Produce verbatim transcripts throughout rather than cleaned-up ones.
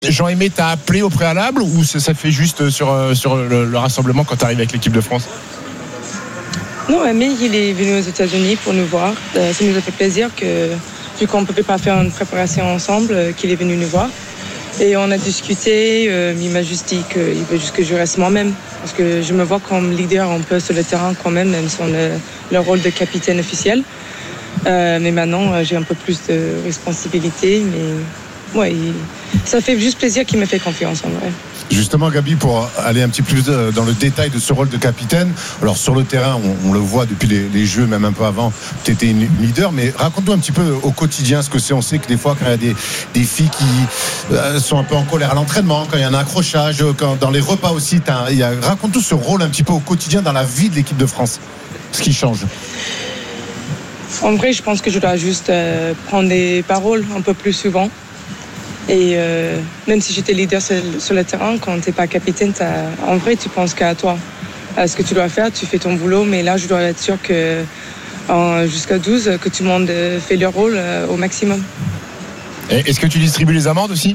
Jean-Aimé t'a appelé au préalable ou ça, ça fait juste sur, sur le, le rassemblement quand tu arrives avec l'équipe de France? Non, Aimé, il est venu aux États-Unis pour nous voir. Euh, ça nous a fait plaisir que, vu qu'on ne pouvait pas faire une préparation ensemble, euh, qu'il est venu nous voir. Et on a discuté, euh, il m'a juste dit qu'il veut juste que je reste moi-même. Parce que je me vois comme leader un peu sur le terrain quand même, même sans le, le rôle de capitaine officiel. Euh, mais maintenant, euh, j'ai un peu plus de responsabilité. Mais ouais, il, ça fait juste plaisir qu'il me fait confiance en vrai. Justement, Gabi, pour aller un petit peu plus dans le détail de ce rôle de capitaine, alors sur le terrain, on, on le voit depuis les, les Jeux, même un peu avant, tu étais une leader, mais raconte-nous un petit peu au quotidien ce que c'est. On sait que des fois, quand il y a des, des filles qui euh, sont un peu en colère à l'entraînement, quand il y a un accrochage, quand, dans les repas aussi, il y a, raconte-nous ce rôle un petit peu au quotidien dans la vie de l'équipe de France, ce qui change. En vrai, je pense que je dois juste euh, prendre des paroles un peu plus souvent. Et euh, même si j'étais leader sur, sur le terrain, quand tu n'es pas capitaine, en vrai, tu penses qu'à toi. À ce que tu dois faire, tu fais ton boulot. Mais là, je dois être sûr que en, jusqu'à douze, que tout le monde fait leur rôle euh, au maximum. Et est-ce que tu distribues les amendes aussi?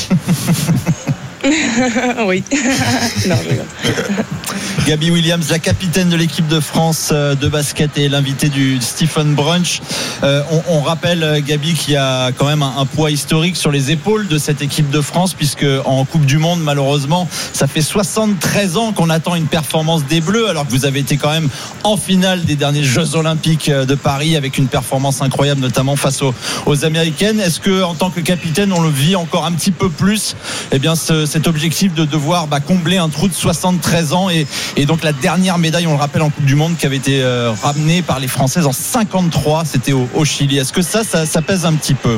Oui. Non, je rigole. Gabi Williams, la capitaine de l'équipe de France de basket et l'invité du Stephen Brunch. Euh, on, on rappelle, Gabi, qu'il y a quand même un, un poids historique sur les épaules de cette équipe de France, puisque en Coupe du Monde, malheureusement, ça fait soixante-treize ans qu'on attend une performance des Bleus, alors que vous avez été quand même en finale des derniers Jeux Olympiques de Paris avec une performance incroyable, notamment face aux, aux Américaines. Est-ce que, en tant que capitaine, on le vit encore un petit peu plus, eh bien, ce, cet objectif de devoir bah, combler un trou de soixante-treize ans et Et donc la dernière médaille, on le rappelle, en Coupe du Monde, qui avait été euh, ramenée par les Françaises en cinquante-trois, c'était au, au Chili. Est-ce que ça, ça, ça pèse un petit peu?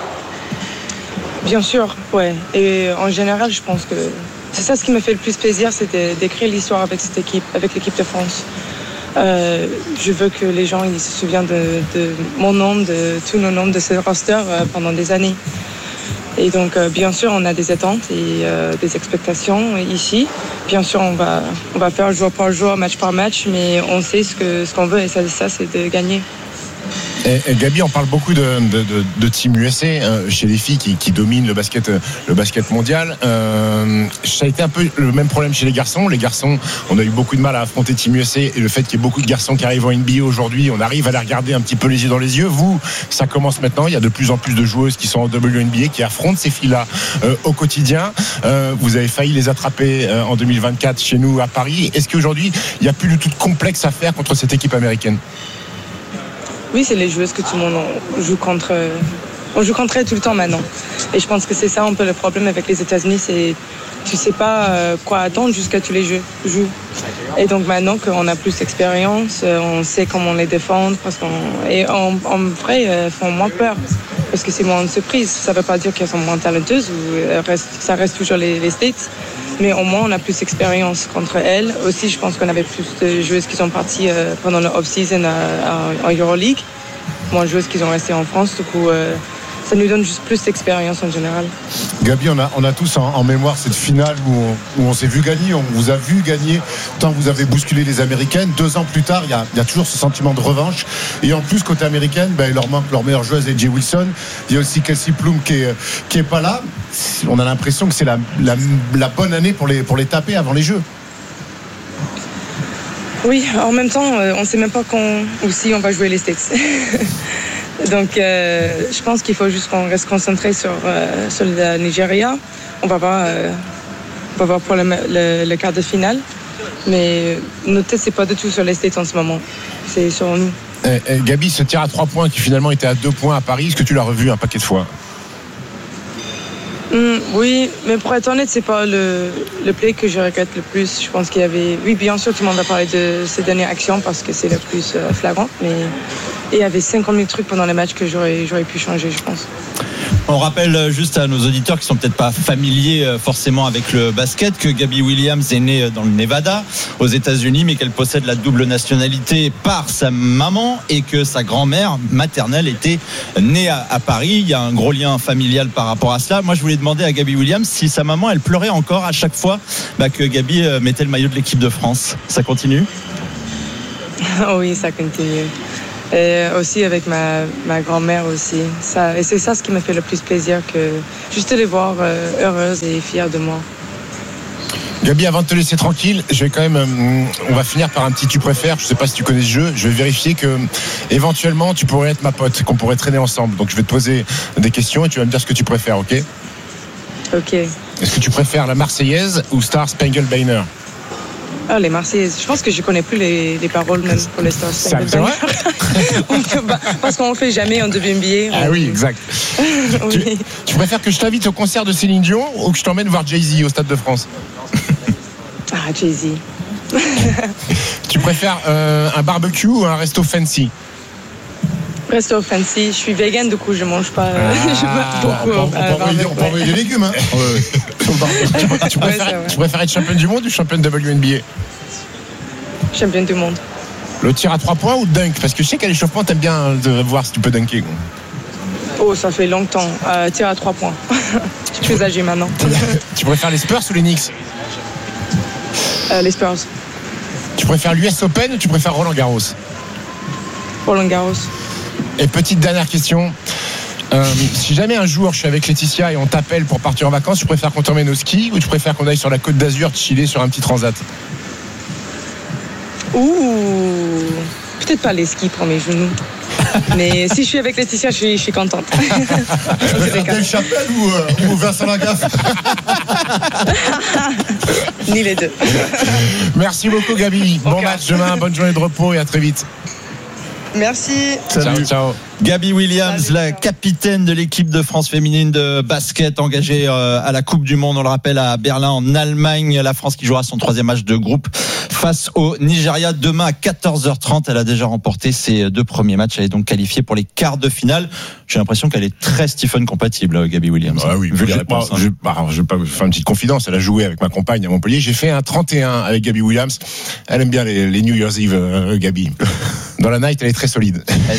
Bien sûr, ouais. Et en général, je pense que c'est ça ce qui me fait le plus plaisir, c'est de, d'écrire l'histoire avec cette équipe, avec l'équipe de France. Euh, je veux que les gens ils se souviennent de, de mon nom, de tous nos noms de ce roster euh, pendant des années. Et donc, euh, bien sûr, on a des attentes et euh, des expectations ici. Bien sûr, on va, on va faire jour par jour, match par match, mais on sait ce, que, ce qu'on veut et ça, ça c'est de gagner. Et, et Gabi, on parle beaucoup de, de, de, de Team U S A euh, chez les filles qui, qui dominent le basket, le basket mondial. Euh, ça a été un peu le même problème chez les garçons. Les garçons, on a eu beaucoup de mal à affronter Team U S A et le fait qu'il y ait beaucoup de garçons qui arrivent en N B A aujourd'hui, on arrive à les regarder un petit peu les yeux dans les yeux. Vous, ça commence maintenant. Il y a de plus en plus de joueuses qui sont en W N B A qui affrontent ces filles-là euh, au quotidien. Euh, vous avez failli les attraper euh, en deux mille vingt-quatre chez nous à Paris. Est-ce qu'aujourd'hui, il n'y a plus du tout de complexe à faire contre cette équipe américaine? Oui, c'est les joueuses que tout le monde joue contre. On joue contre elles tout le temps maintenant. Et je pense que c'est ça un peu le problème avec les États-Unis, c'est tu sais pas quoi attendre jusqu'à ce que tu les joues. Et donc maintenant qu'on a plus d'expérience, on sait comment les défendre. Parce qu'on, et en, en vrai, elles font moins peur. Parce que c'est moins une surprise. Ça ne veut pas dire qu'elles sont moins talentueuses ou reste, ça reste toujours les, les States. Mais au moins, on a plus d'expérience contre elles. Aussi, je pense qu'on avait plus de joueuses qui sont parties euh, pendant le off-season à, à, en Euroleague. Moins de joueuses qui sont restées en France. Du coup, euh, ça nous donne juste plus d'expérience en général. Gabi, on a, on a tous en, en mémoire cette finale où on, où on s'est vu gagner, on vous a vu gagner tant que vous avez bousculé les Américaines. Deux ans plus tard, il y a, il y a toujours ce sentiment de revanche. Et en plus, côté américaine, ben, il leur manque leur meilleure joueuse, A J Wilson. Il y a aussi Kelsey Plum qui est, qui est pas là. On a l'impression que c'est la, la, la bonne année pour les, pour les taper avant les Jeux. Oui, en même temps, on ne sait même pas quand ou si on va jouer les States. Donc, euh, je pense qu'il faut juste qu'on reste concentré sur, euh, sur le Nigeria. On va voir, euh, on va voir pour le, le, le quart de finale. Mais notre tête, c'est pas du tout sur les States en ce moment. C'est sur nous. Et, et Gabi, ce tir à trois points qui finalement était à deux points à Paris, est-ce que tu l'as revu un paquet de fois? Mmh, oui, mais pour être honnête, c'est pas le, le play que je regrette le plus. Je pense qu'il y avait... Oui, bien sûr, tout le monde va parler de ces dernières actions parce que c'est le plus euh, flagrant. Mais il y avait cinquante mille trucs pendant le match que j'aurais, j'aurais pu changer, je pense. On rappelle juste à nos auditeurs qui sont peut-être pas familiers forcément avec le basket que Gabi Williams est née dans le Nevada aux États-Unis, mais qu'elle possède la double nationalité par sa maman et que sa grand-mère maternelle était née à, à Paris. Il y a un gros lien familial par rapport à cela. Moi, je voulais demander à Gabi Williams si sa maman, elle pleurait encore à chaque fois bah, que Gabi mettait le maillot de l'équipe de France. Ça continue? Oui, ça continue. Et aussi avec ma, ma grand-mère aussi. Ça, et c'est ça ce qui me fait le plus plaisir, que juste de les voir euh, heureuses et fières de moi. Gabi, avant de te laisser tranquille, je vais quand même, euh, on va finir par un petit tu préfères. Je sais pas si tu connais ce jeu. Je vais vérifier que éventuellement tu pourrais être ma pote, qu'on pourrait traîner ensemble. Donc je vais te poser des questions et tu vas me dire ce que tu préfères, ok ? Ok. Est-ce que tu préfères la Marseillaise ou Star Spangled Banner ? Ah, les Marseillaises. Je pense que je connais plus les, les paroles même pour les Star Spangled C'est vrai ? Parce qu'on ne fait jamais en W N B A. Ah oui, exact. Oui. Tu, tu préfères que je t'invite au concert de Céline Dion ou que je t'emmène voir Jay-Z au Stade de France ? Ah, Jay-Z. Tu préfères euh, un barbecue ou un resto fancy ? Resto fancy. Je suis vegan, du coup je mange pas. Ah, je mange beaucoup. On peut euh, envoyer- on peut envoyer des légumes. Hein. Sur le barbecue. Tu Ouais, préfères, c'est vrai. tu préfères être championne du monde ou championne W N B A ? Championne du monde. Le tir à trois points ou dunk ? Parce que je sais qu'à l'échauffement, t'aimes bien de voir si tu peux dunker. Oh, ça fait longtemps. Euh, tir à trois points. Je suis plus âgée maintenant. Tu préfères les Spurs ou les Knicks ? Euh, les Spurs. Tu préfères l'U S Open ou tu préfères Roland Garros ? Roland Garros. Et petite dernière question. Euh, si jamais un jour je suis avec Laetitia et on t'appelle pour partir en vacances, tu préfères qu'on t'emmène au ski ou tu préfères qu'on aille sur la côte d'Azur chiller sur un petit transat ? Ouh. Peut-être pas les skis pour mes genoux. Mais si je suis avec Laetitia, je suis, je suis contente. Dave Chappelle ou, euh, ou Vincent Lagaffe? Ni les deux. Merci beaucoup Gabi. Bon Okay. match demain, bonne journée de repos et à très vite. Merci. Ciao, ciao. Gabi Williams, Salut. la capitaine de l'équipe de France féminine de basket, engagée euh, à la Coupe du Monde, on le rappelle, à Berlin en Allemagne. La France qui jouera son troisième match de groupe face au Nigeria demain à quatorze heures trente. Elle a déjà remporté ses deux premiers matchs. Elle est donc qualifiée pour les quarts de finale. J'ai l'impression qu'elle est très Stephen compatible, Gabi Williams. Ah oui, vu les je, réponses. moi, je, bah, je vais pas vous faire une petite confidence. Elle a joué avec ma compagne à Montpellier. J'ai fait un trente et un avec Gabi Williams. Elle aime bien les, les New Year's Eve, euh, Gabi. Dans la night, elle est très solide.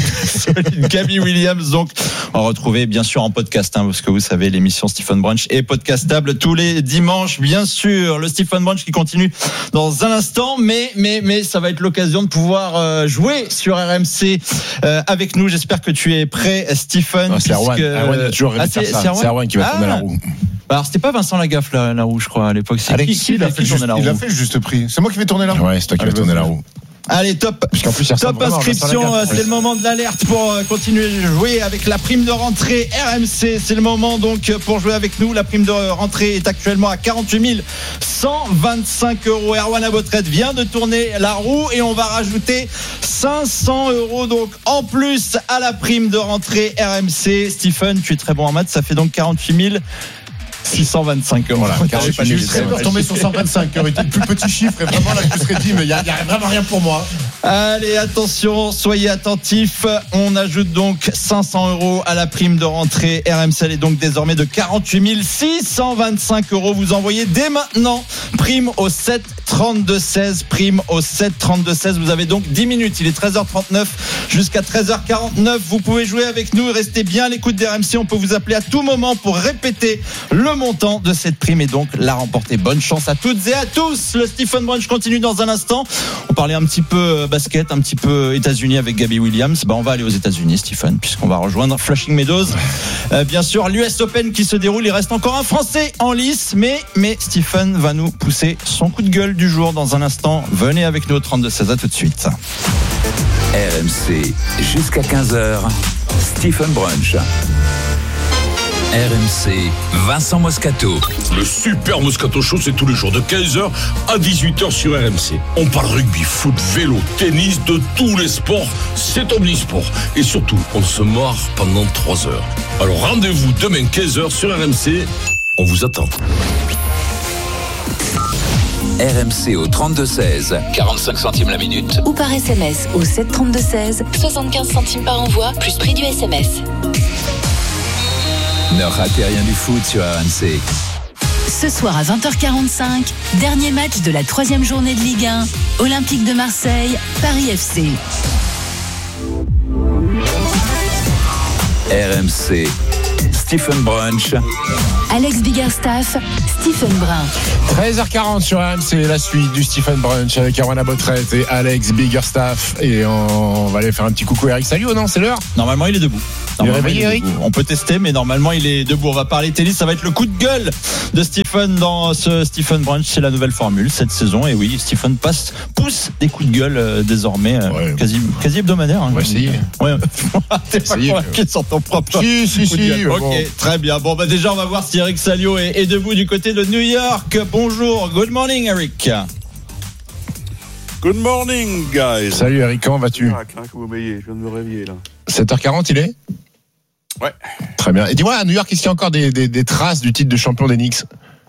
Gabi Williams, donc, on va retrouver bien sûr en podcast, hein, parce que vous savez, l'émission Stephen Brunch est podcastable tous les dimanches, bien sûr. Le Stephen Brunch qui continue dans un instant, mais, mais, mais ça va être l'occasion de pouvoir euh, jouer sur R M C euh, avec nous. J'espère que tu es prêt, Stephen. Non, c'est Erwan. puisque... Erwan a toujours rêvé Ah, de faire c'est- ça. c'est Erwan C'est Erwan qui va Ah. tourner la roue. Alors, c'était pas Vincent Lagaffe, la, la roue, je crois, à l'époque. C'est Alex, qui, qui, Il a qui fait le tournait juste- la roue il a fait le juste prix. C'est moi qui vais tourner la roue. Ouais, c'est toi qui Allez, vas tourner la vas-y. roue. Allez, top. Parce qu'en plus, il ressemble Top vraiment à Vincent inscription, Lagaffe. c'est le moment de l'alerte pour euh, continuer de jouer avec la prime de rentrée R M C. C'est le moment donc pour jouer avec nous. La prime de rentrée est actuellement à quarante-huit mille cent vingt-cinq euros. Erwan Abotret vient de tourner la roue et on va rajouter cinq cents euros donc en plus à la prime de rentrée R M C. Stephen, tu es très bon en maths, ça fait donc quarante-huit mille six cent vingt-cinq euros. Voilà, J'ai quarante-huit eu mille. très peur de tomber sur cent vingt-cinq. Qui aurait été le plus petit chiffre. Et vraiment, là, je me serais dit, mais il n'y a, y a vraiment rien pour moi. Allez, attention, soyez attentifs. On ajoute donc cinq cents euros à la prime de rentrée. R M C elle est donc désormais de quarante-huit mille six cent vingt-cinq euros. Vous envoyez dès maintenant prime au sept trente-deux seize. Prime au sept trente-deux seize. Vous avez donc dix minutes. Il est treize heures trente-neuf jusqu'à treize heures quarante-neuf. Vous pouvez jouer avec nous. Restez bien à l'écoute d'R M C. On peut vous appeler à tout moment pour répéter le montant de cette prime et donc la remporter. Bonne chance à toutes et à tous. Le Stephen Brunch continue dans un instant. On parlait un petit peu basket, un petit peu États-Unis avec Gabi Williams. Bah, on va aller aux États-Unis, Stephen, puisqu'on va rejoindre Flushing Meadows. Euh, bien sûr, l'U S Open qui se déroule. Il reste encore un Français en lice, mais, mais Stephen va nous pousser son coup de gueule du jour dans un instant. Venez avec nous au trente-deux seize. À tout de suite. R M C jusqu'à quinze heures. Stephen Brunch. R M C, Vincent Moscato. Le super Moscato Show, c'est tous les jours de quinze heures à dix-huit heures sur R M C. On parle rugby, foot, vélo, tennis, de tous les sports. C'est omnisport. Et surtout, on se marre pendant trois heures. Alors rendez-vous demain quinze heures sur R M C. On vous attend. R M C au trente-deux seize, quarante-cinq centimes la minute. Ou par S M S au sept trente-deux seize, soixante-quinze centimes par envoi, plus prix du S M S. Ne ratez rien du foot sur R M C. Ce soir à vingt heures quarante-cinq, dernier match de la troisième journée de Ligue un, Olympique de Marseille, Paris F C. R M C, Stephen Brunch, Alex Biggerstaff, Stephen Brun. treize heures quarante sur R M C, la suite du Stephen Brunch avec Erwan Abotret et Alex Biggerstaff. Et on va aller faire un petit coucou à Eric Salio, non? C'est l'heure? Normalement, il est debout. Il est réveillé, Eric? On peut tester, mais normalement, il est debout. On va parler tennis. Ça va être le coup de gueule de Stephen dans ce Stephen Brunch. C'est la nouvelle formule cette saison. Et oui, Stephen passe, pousse des coups de gueule euh, désormais, euh, ouais. quasi, quasi hebdomadaire. Hein, ouais, essayer. Ouais, t'es pas convaincu sur ton propre. Si, si, si. Ok, bon. Très bien. Bon, bah déjà, on va voir si Eric Salio est, est debout du côté de New York. Bonjour. Good morning, Eric. Good morning, guys. Salut Eric, comment vas-tu? Ah, que vous m'ayez, je viens de me réveiller là. sept heures quarante, il est? Ouais. Très bien. Et dis-moi, à New York, est-ce qu'il y a encore des, des, des traces du titre de champion des Knicks?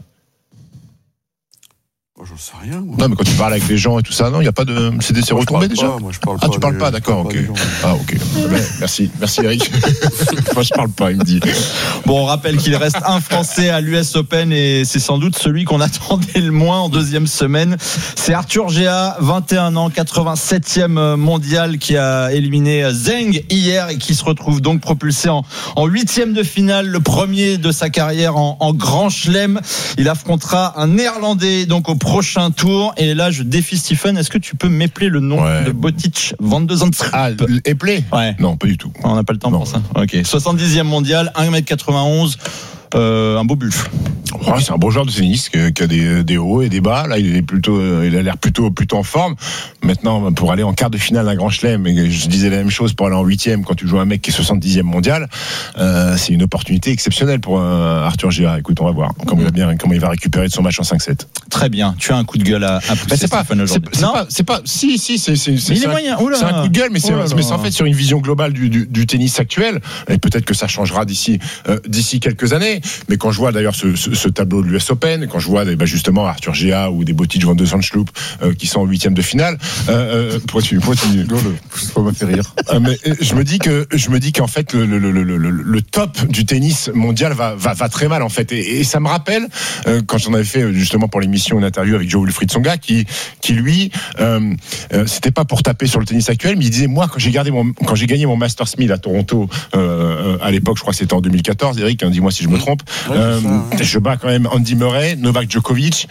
Oh, j'en sais rien. Moi. Non, mais quand tu parles avec les gens et tout ça, non, il n'y a pas de. C'est des Moi, retombés je déjà pas, moi, je parle Ah, pas tu parles des- pas, je d'accord, parle ok. pas des gens. Ah, ok. Ben, merci, merci Eric. Moi, je parle pas, il me dit. Bon, on rappelle qu'il reste un Français à l'U S Open et c'est sans doute celui qu'on attendait le moins en deuxième semaine. C'est Arthur Géa, vingt et un ans, quatre-vingt-septième mondial, qui a éliminé Zheng hier et qui se retrouve donc propulsé en, en huitième de finale, le premier de sa carrière en, en Grand Chelem. Il affrontera un Néerlandais donc au prochain tour. Et là, je défie Stephen. Est-ce que tu peux m'épeler le nom Ouais. de Botic Van de Zandschap? Ah, Epley? Ouais. Non, pas du tout. On n'a pas le temps Non. pour ça. Ok. soixante-dixième mondial, un mètre quatre-vingt-onze. Euh, un beau buffle. Oh, c'est un beau joueur de tennis qui, qui a des, des hauts et des bas. Là, il est plutôt, il a l'air plutôt, plutôt en forme. Maintenant, pour aller en quart de finale d'un Grand Chelem, et je disais la même chose pour aller en huitième quand tu joues un mec qui est soixante-dixième mondial, euh, c'est une opportunité exceptionnelle pour euh, Arthur Géa. Écoute, on va voir comment il va bien, comment il va récupérer de son match en cinq sept. Très bien. Tu as un coup de gueule à, à pousser. Ben, c'est pas, Stephen, c'est, aujourd'hui. c'est Non. pas, c'est pas, si, si, c'est, c'est, c'est, Mais il c'est est un- moyen. Oula. c'est un coup de gueule, mais c'est, Oh là mais là. c'est en fait sur une vision globale du, du, du tennis actuel. Et peut-être que ça changera d'ici, euh, d'ici quelques années. Mais quand je vois d'ailleurs ce, ce, ce tableau de l'U S Open, quand je vois bah, justement Arthur Géa ou des Botic Van de Zandschap euh, qui sont en huitième de finale, euh, euh, pourquoi tu, pourquoi tu, Ça m'a fait rire. euh, mais euh, je me dis que je me dis qu'en fait le, le, le, le, le, le top du tennis mondial va, va, va très mal en fait et, et ça me rappelle euh, quand j'en avais fait justement pour l'émission une interview avec Joe Wilfried Tsonga qui qui lui euh, euh, c'était pas pour taper sur le tennis actuel, mais il disait moi quand j'ai gardé mon quand j'ai gagné mon Masters mille à Toronto euh, à l'époque, je crois que c'était en deux mille quatorze, Eric, hein, dis-moi si je me trompe, Ouais, euh, c'est ça, hein. je bats quand même Andy Murray, Novak Djokovic,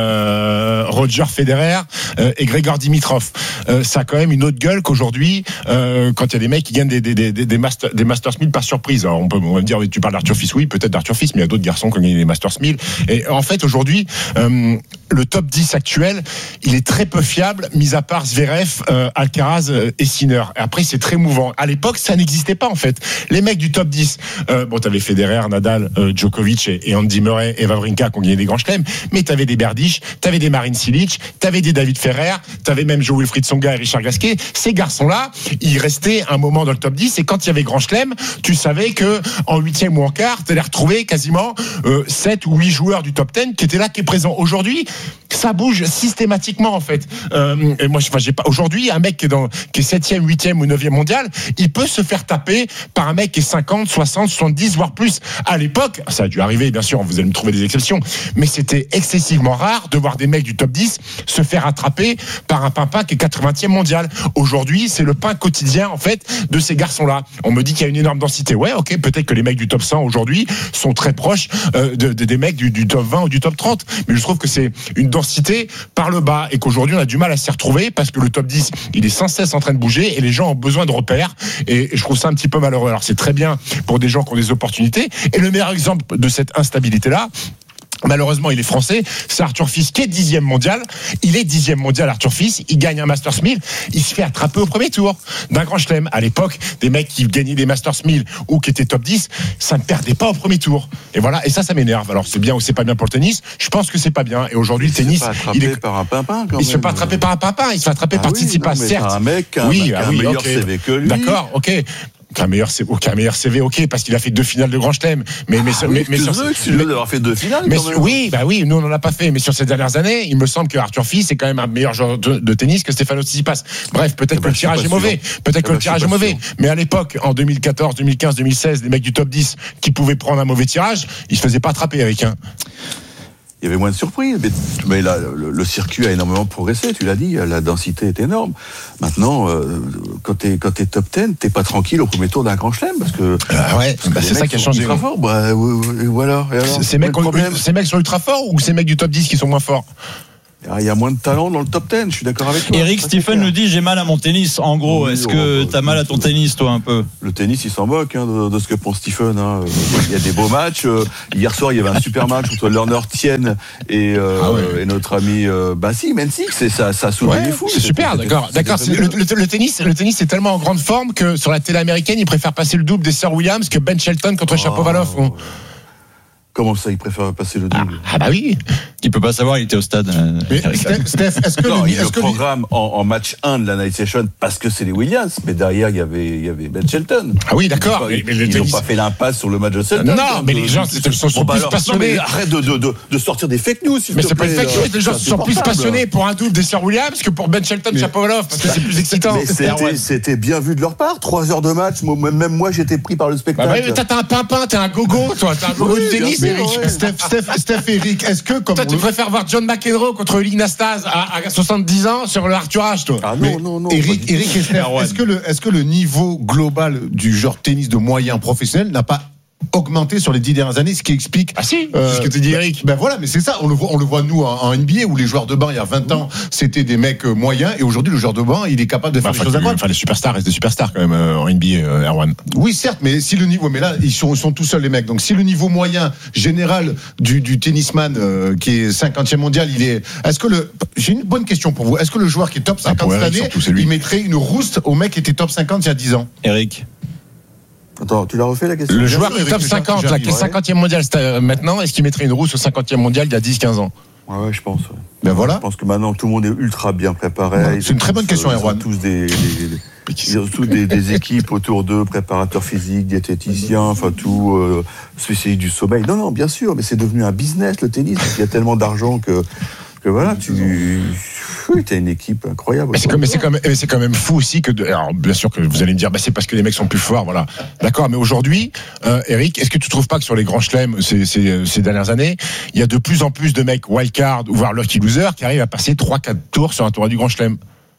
euh, Roger Federer euh, et Grégor Dimitrov. Euh, ça a quand même une autre gueule qu'aujourd'hui euh, quand il y a des mecs qui gagnent des, des, des, des, master, des Masters mille par surprise. Alors on peut on va me dire tu parles d'Arthur Fils, oui peut-être d'Arthur Fils, mais il y a d'autres garçons qui ont gagné des Masters mille. Et en fait aujourd'hui euh, le top dix actuel il est très peu fiable, mis à part Zverev, euh, Alcaraz euh, et Sinner. Et après c'est très mouvant. À l'époque ça n'existait pas en fait. Les mecs du top dix, euh, bon t'avais Federer, Nadal, euh, Djokovic et, et Andy Murray et Wawrinka qui ont gagné des grands chelems, mais t'avais des Berdych, t'avais des Marin Cilic, t'avais des David Ferrer, t'avais même Joe Wilfried Tsonga et Richard Gasquet. Ces garçons-là, ils restaient un moment dans le top dix et quand il y avait grand chelem, tu savais que en huitième ou en quart, t'allais retrouver quasiment euh, sept ou huit joueurs du top dix qui étaient là, qui est présent. Aujourd'hui, ça bouge systématiquement en fait. Euh, et moi, enfin, j'ai pas. Aujourd'hui, un mec qui est dans, qui est septième, huitième ou neuvième mondial, il peut se faire taper par un mec qui est cinquante, soixante, soixante-dix voire plus. À l'époque, ça a dû arriver, bien sûr. Vous allez me trouver des exceptions, mais c'était excessivement rare de voir des mecs du top dix se faire attraper par un pimpin qui est quatre-vingtième mondial. Aujourd'hui, c'est le pain quotidien en fait de ces garçons-là. On me dit qu'il y a une énorme densité. Ouais, ok, peut-être que les mecs du top cent aujourd'hui sont très proches euh, de, de, des mecs du, du top vingt ou du top trente, mais je trouve que c'est une densité par le bas et qu'aujourd'hui on a du mal à s'y retrouver parce que le top dix il est sans cesse en train de bouger et les gens ont besoin de repères et, et je trouve ça un petit peu malheureux. Alors c'est très bien pour des gens qui ont des opportunités et le meilleur exemple de cette instabilité-là, malheureusement, il est français. C'est Arthur Fils qui est dixième mondial. Il est dixième mondial, Arthur Fils. Il gagne un Masters mille. Il se fait attraper au premier tour d'un grand chelem. À l'époque, des mecs qui gagnaient des Masters mille ou qui étaient top dix, ça ne perdait pas au premier tour. Et voilà. Et ça, ça m'énerve. Alors, c'est bien ou c'est pas bien pour le tennis. Je pense que c'est pas bien. Et aujourd'hui, le tennis, il il est est par un pimpin quand il se fait même. pas attraper par un pimpin. Il se fait attraper Ah par oui, Tsitsipas, non, mais certes. par un mec, un oui, mec ah a un oui, meilleur ok. C V que lui. D'accord, ok. Qu'un meilleur, C- qu'un meilleur C V, ok, parce qu'il a fait deux finales de Grand Chelem. Mais, mais, Ah mais, oui, mais sur, excuse-le, excuse-le d'avoir fait deux finales. mais quand même. oui, bah oui, nous on n'en a pas fait. Mais sur ces dernières années, il me semble que Arthur Fils est quand même un meilleur joueur de, de tennis que Stefano Tsitsipas. Bref, peut-être Eh que ben, le je suis tirage pas est mauvais. sûr. Peut-être Eh que ben, le je suis tirage pas est mauvais. sûr. Mais à l'époque, en deux mille quatorze, deux mille quinze, deux mille seize, les mecs du top dix qui pouvaient prendre un mauvais tirage, ils se faisaient pas attraper, Eric. Hein. il y avait moins de surprises. Mais, mais là, le, le circuit a énormément progressé, tu l'as dit, la densité est énorme. Maintenant, euh, quand t'es, quand t'es top dix, t'es pas tranquille au premier tour d'un grand chelem, parce que. Ah ouais, parce que bah c'est ça qui a sont changé. Ultra fort, bah, ouais, voilà. Et alors, Ces mecs, ont, ces mecs sont ultra forts ou ces mecs du top dix qui sont moins forts? Il y a moins de talent dans le top dix, je suis d'accord avec toi. Eric, Stephen nous dit j'ai mal à mon tennis. En gros, Oui, est-ce oh, que bah, t'as mal à ton tennis, toi, un peu? Le tennis, il s'en moque hein, de, de ce que pense Stephen. Hein. Il y a des beaux matchs. Hier soir, il y avait un super match entre Lerner Tien et, euh, ah ouais. et notre ami euh, Bassi, Mensik. C'est ça, ça a soulevé ouais, les fous. C'est super, c'est, d'accord. d'accord. C'est, le, le, le tennis, le tennis est tellement en grande forme que sur la télé américaine, ils préfèrent passer le double des Sir Williams que Ben Shelton contre oh. Shapovalov. On... Comment ça, il préfère passer le double? Ah, ah bah oui. Il peut pas savoir, il était au stade. Euh, Steph, Steph, est-ce que non, le, il est-ce le que programme en, en match un de la Night Session parce que c'est les Williams, mais derrière il y avait, il y avait Ben Shelton. Ah oui, d'accord. Ils, mais, mais ils n'ont pas fait l'impasse sur le match de Shelton. Non, non mais les gens sont, sont, sont bon, plus alors, passionnés. Non, arrête de, de, de, de sortir des fake news. Mais c'est pas une fake news. Les gens sont plus passionnés pour un double des Sir Williams que pour Ben Shelton, Shapovalov, parce que c'est plus excitant. C'était, c'était bien vu de leur part. Trois heures de match. Même moi, j'étais pris par le spectacle. Bah oui, t'as un pimpin, t'es un gogo, toi. T'es un gogo du tennis, Eric. Steph, Steph et Eric, est-ce que comme toi tu préfères voir John McEnroe contre Lee Nastase à, à soixante-dix ans sur le Arthur Ashe, toi? Ah non, non, non. Eric, Eric et Steph, est-ce que le, est-ce que le niveau global du genre tennis de moyen professionnel n'a pas augmenté sur les dix dernières années, ce qui explique. Ah si, euh, c'est ce que tu dis, Eric. Ben voilà, mais c'est ça. On le voit, on le voit nous en, en N B A où les joueurs de banc il y a vingt ans c'était des mecs moyens et aujourd'hui le joueur de banc il est capable de faire bah, des choses incroyables. Enfin les superstars restent des superstars quand même euh, en N B A, euh, Erwan. Oui certes, mais si le niveau, mais là ils sont, ils sont tout seuls les mecs. Donc si le niveau moyen général du, du tennisman euh, qui est cinquantième mondial, il est. Est-ce que le. J'ai une bonne question pour vous. Est-ce que le joueur qui est top cinquante cette année, il mettrait une rouste au mec qui était top cinquante il y a dix ans? Eric. Attends, tu l'as refait la question? Le joueur qui est top cinquante, là, qui est cinquantième mondial maintenant, est-ce qu'il mettrait une rousse au cinquantième mondial il y a dix quinze ans? Ouais, ouais, je pense. Ouais. Ben voilà. Je pense que maintenant tout le monde est ultra bien préparé. Ouais, c'est une très bonne question, Erwan. Tous des, des, des, ils ont tous des, des équipes autour d'eux, préparateurs physiques, diététiciens, enfin tout, euh, spécialistes du sommeil. Non, non, bien sûr, mais c'est devenu un business le tennis. Il y a tellement d'argent que. Que voilà, tu as une équipe incroyable. Mais c'est, comme, mais, c'est quand même, mais c'est quand même fou aussi que. De, alors, bien sûr que vous allez me dire, bah, c'est parce que les mecs sont plus forts, voilà. D'accord, mais aujourd'hui, euh, Eric, est-ce que tu trouves pas que sur les grands chelems ces, ces, ces dernières années, il y a de plus en plus de mecs wildcard ou voire lucky loser qui arrivent à passer trois quatre tours sur un tournoi du grand chelem?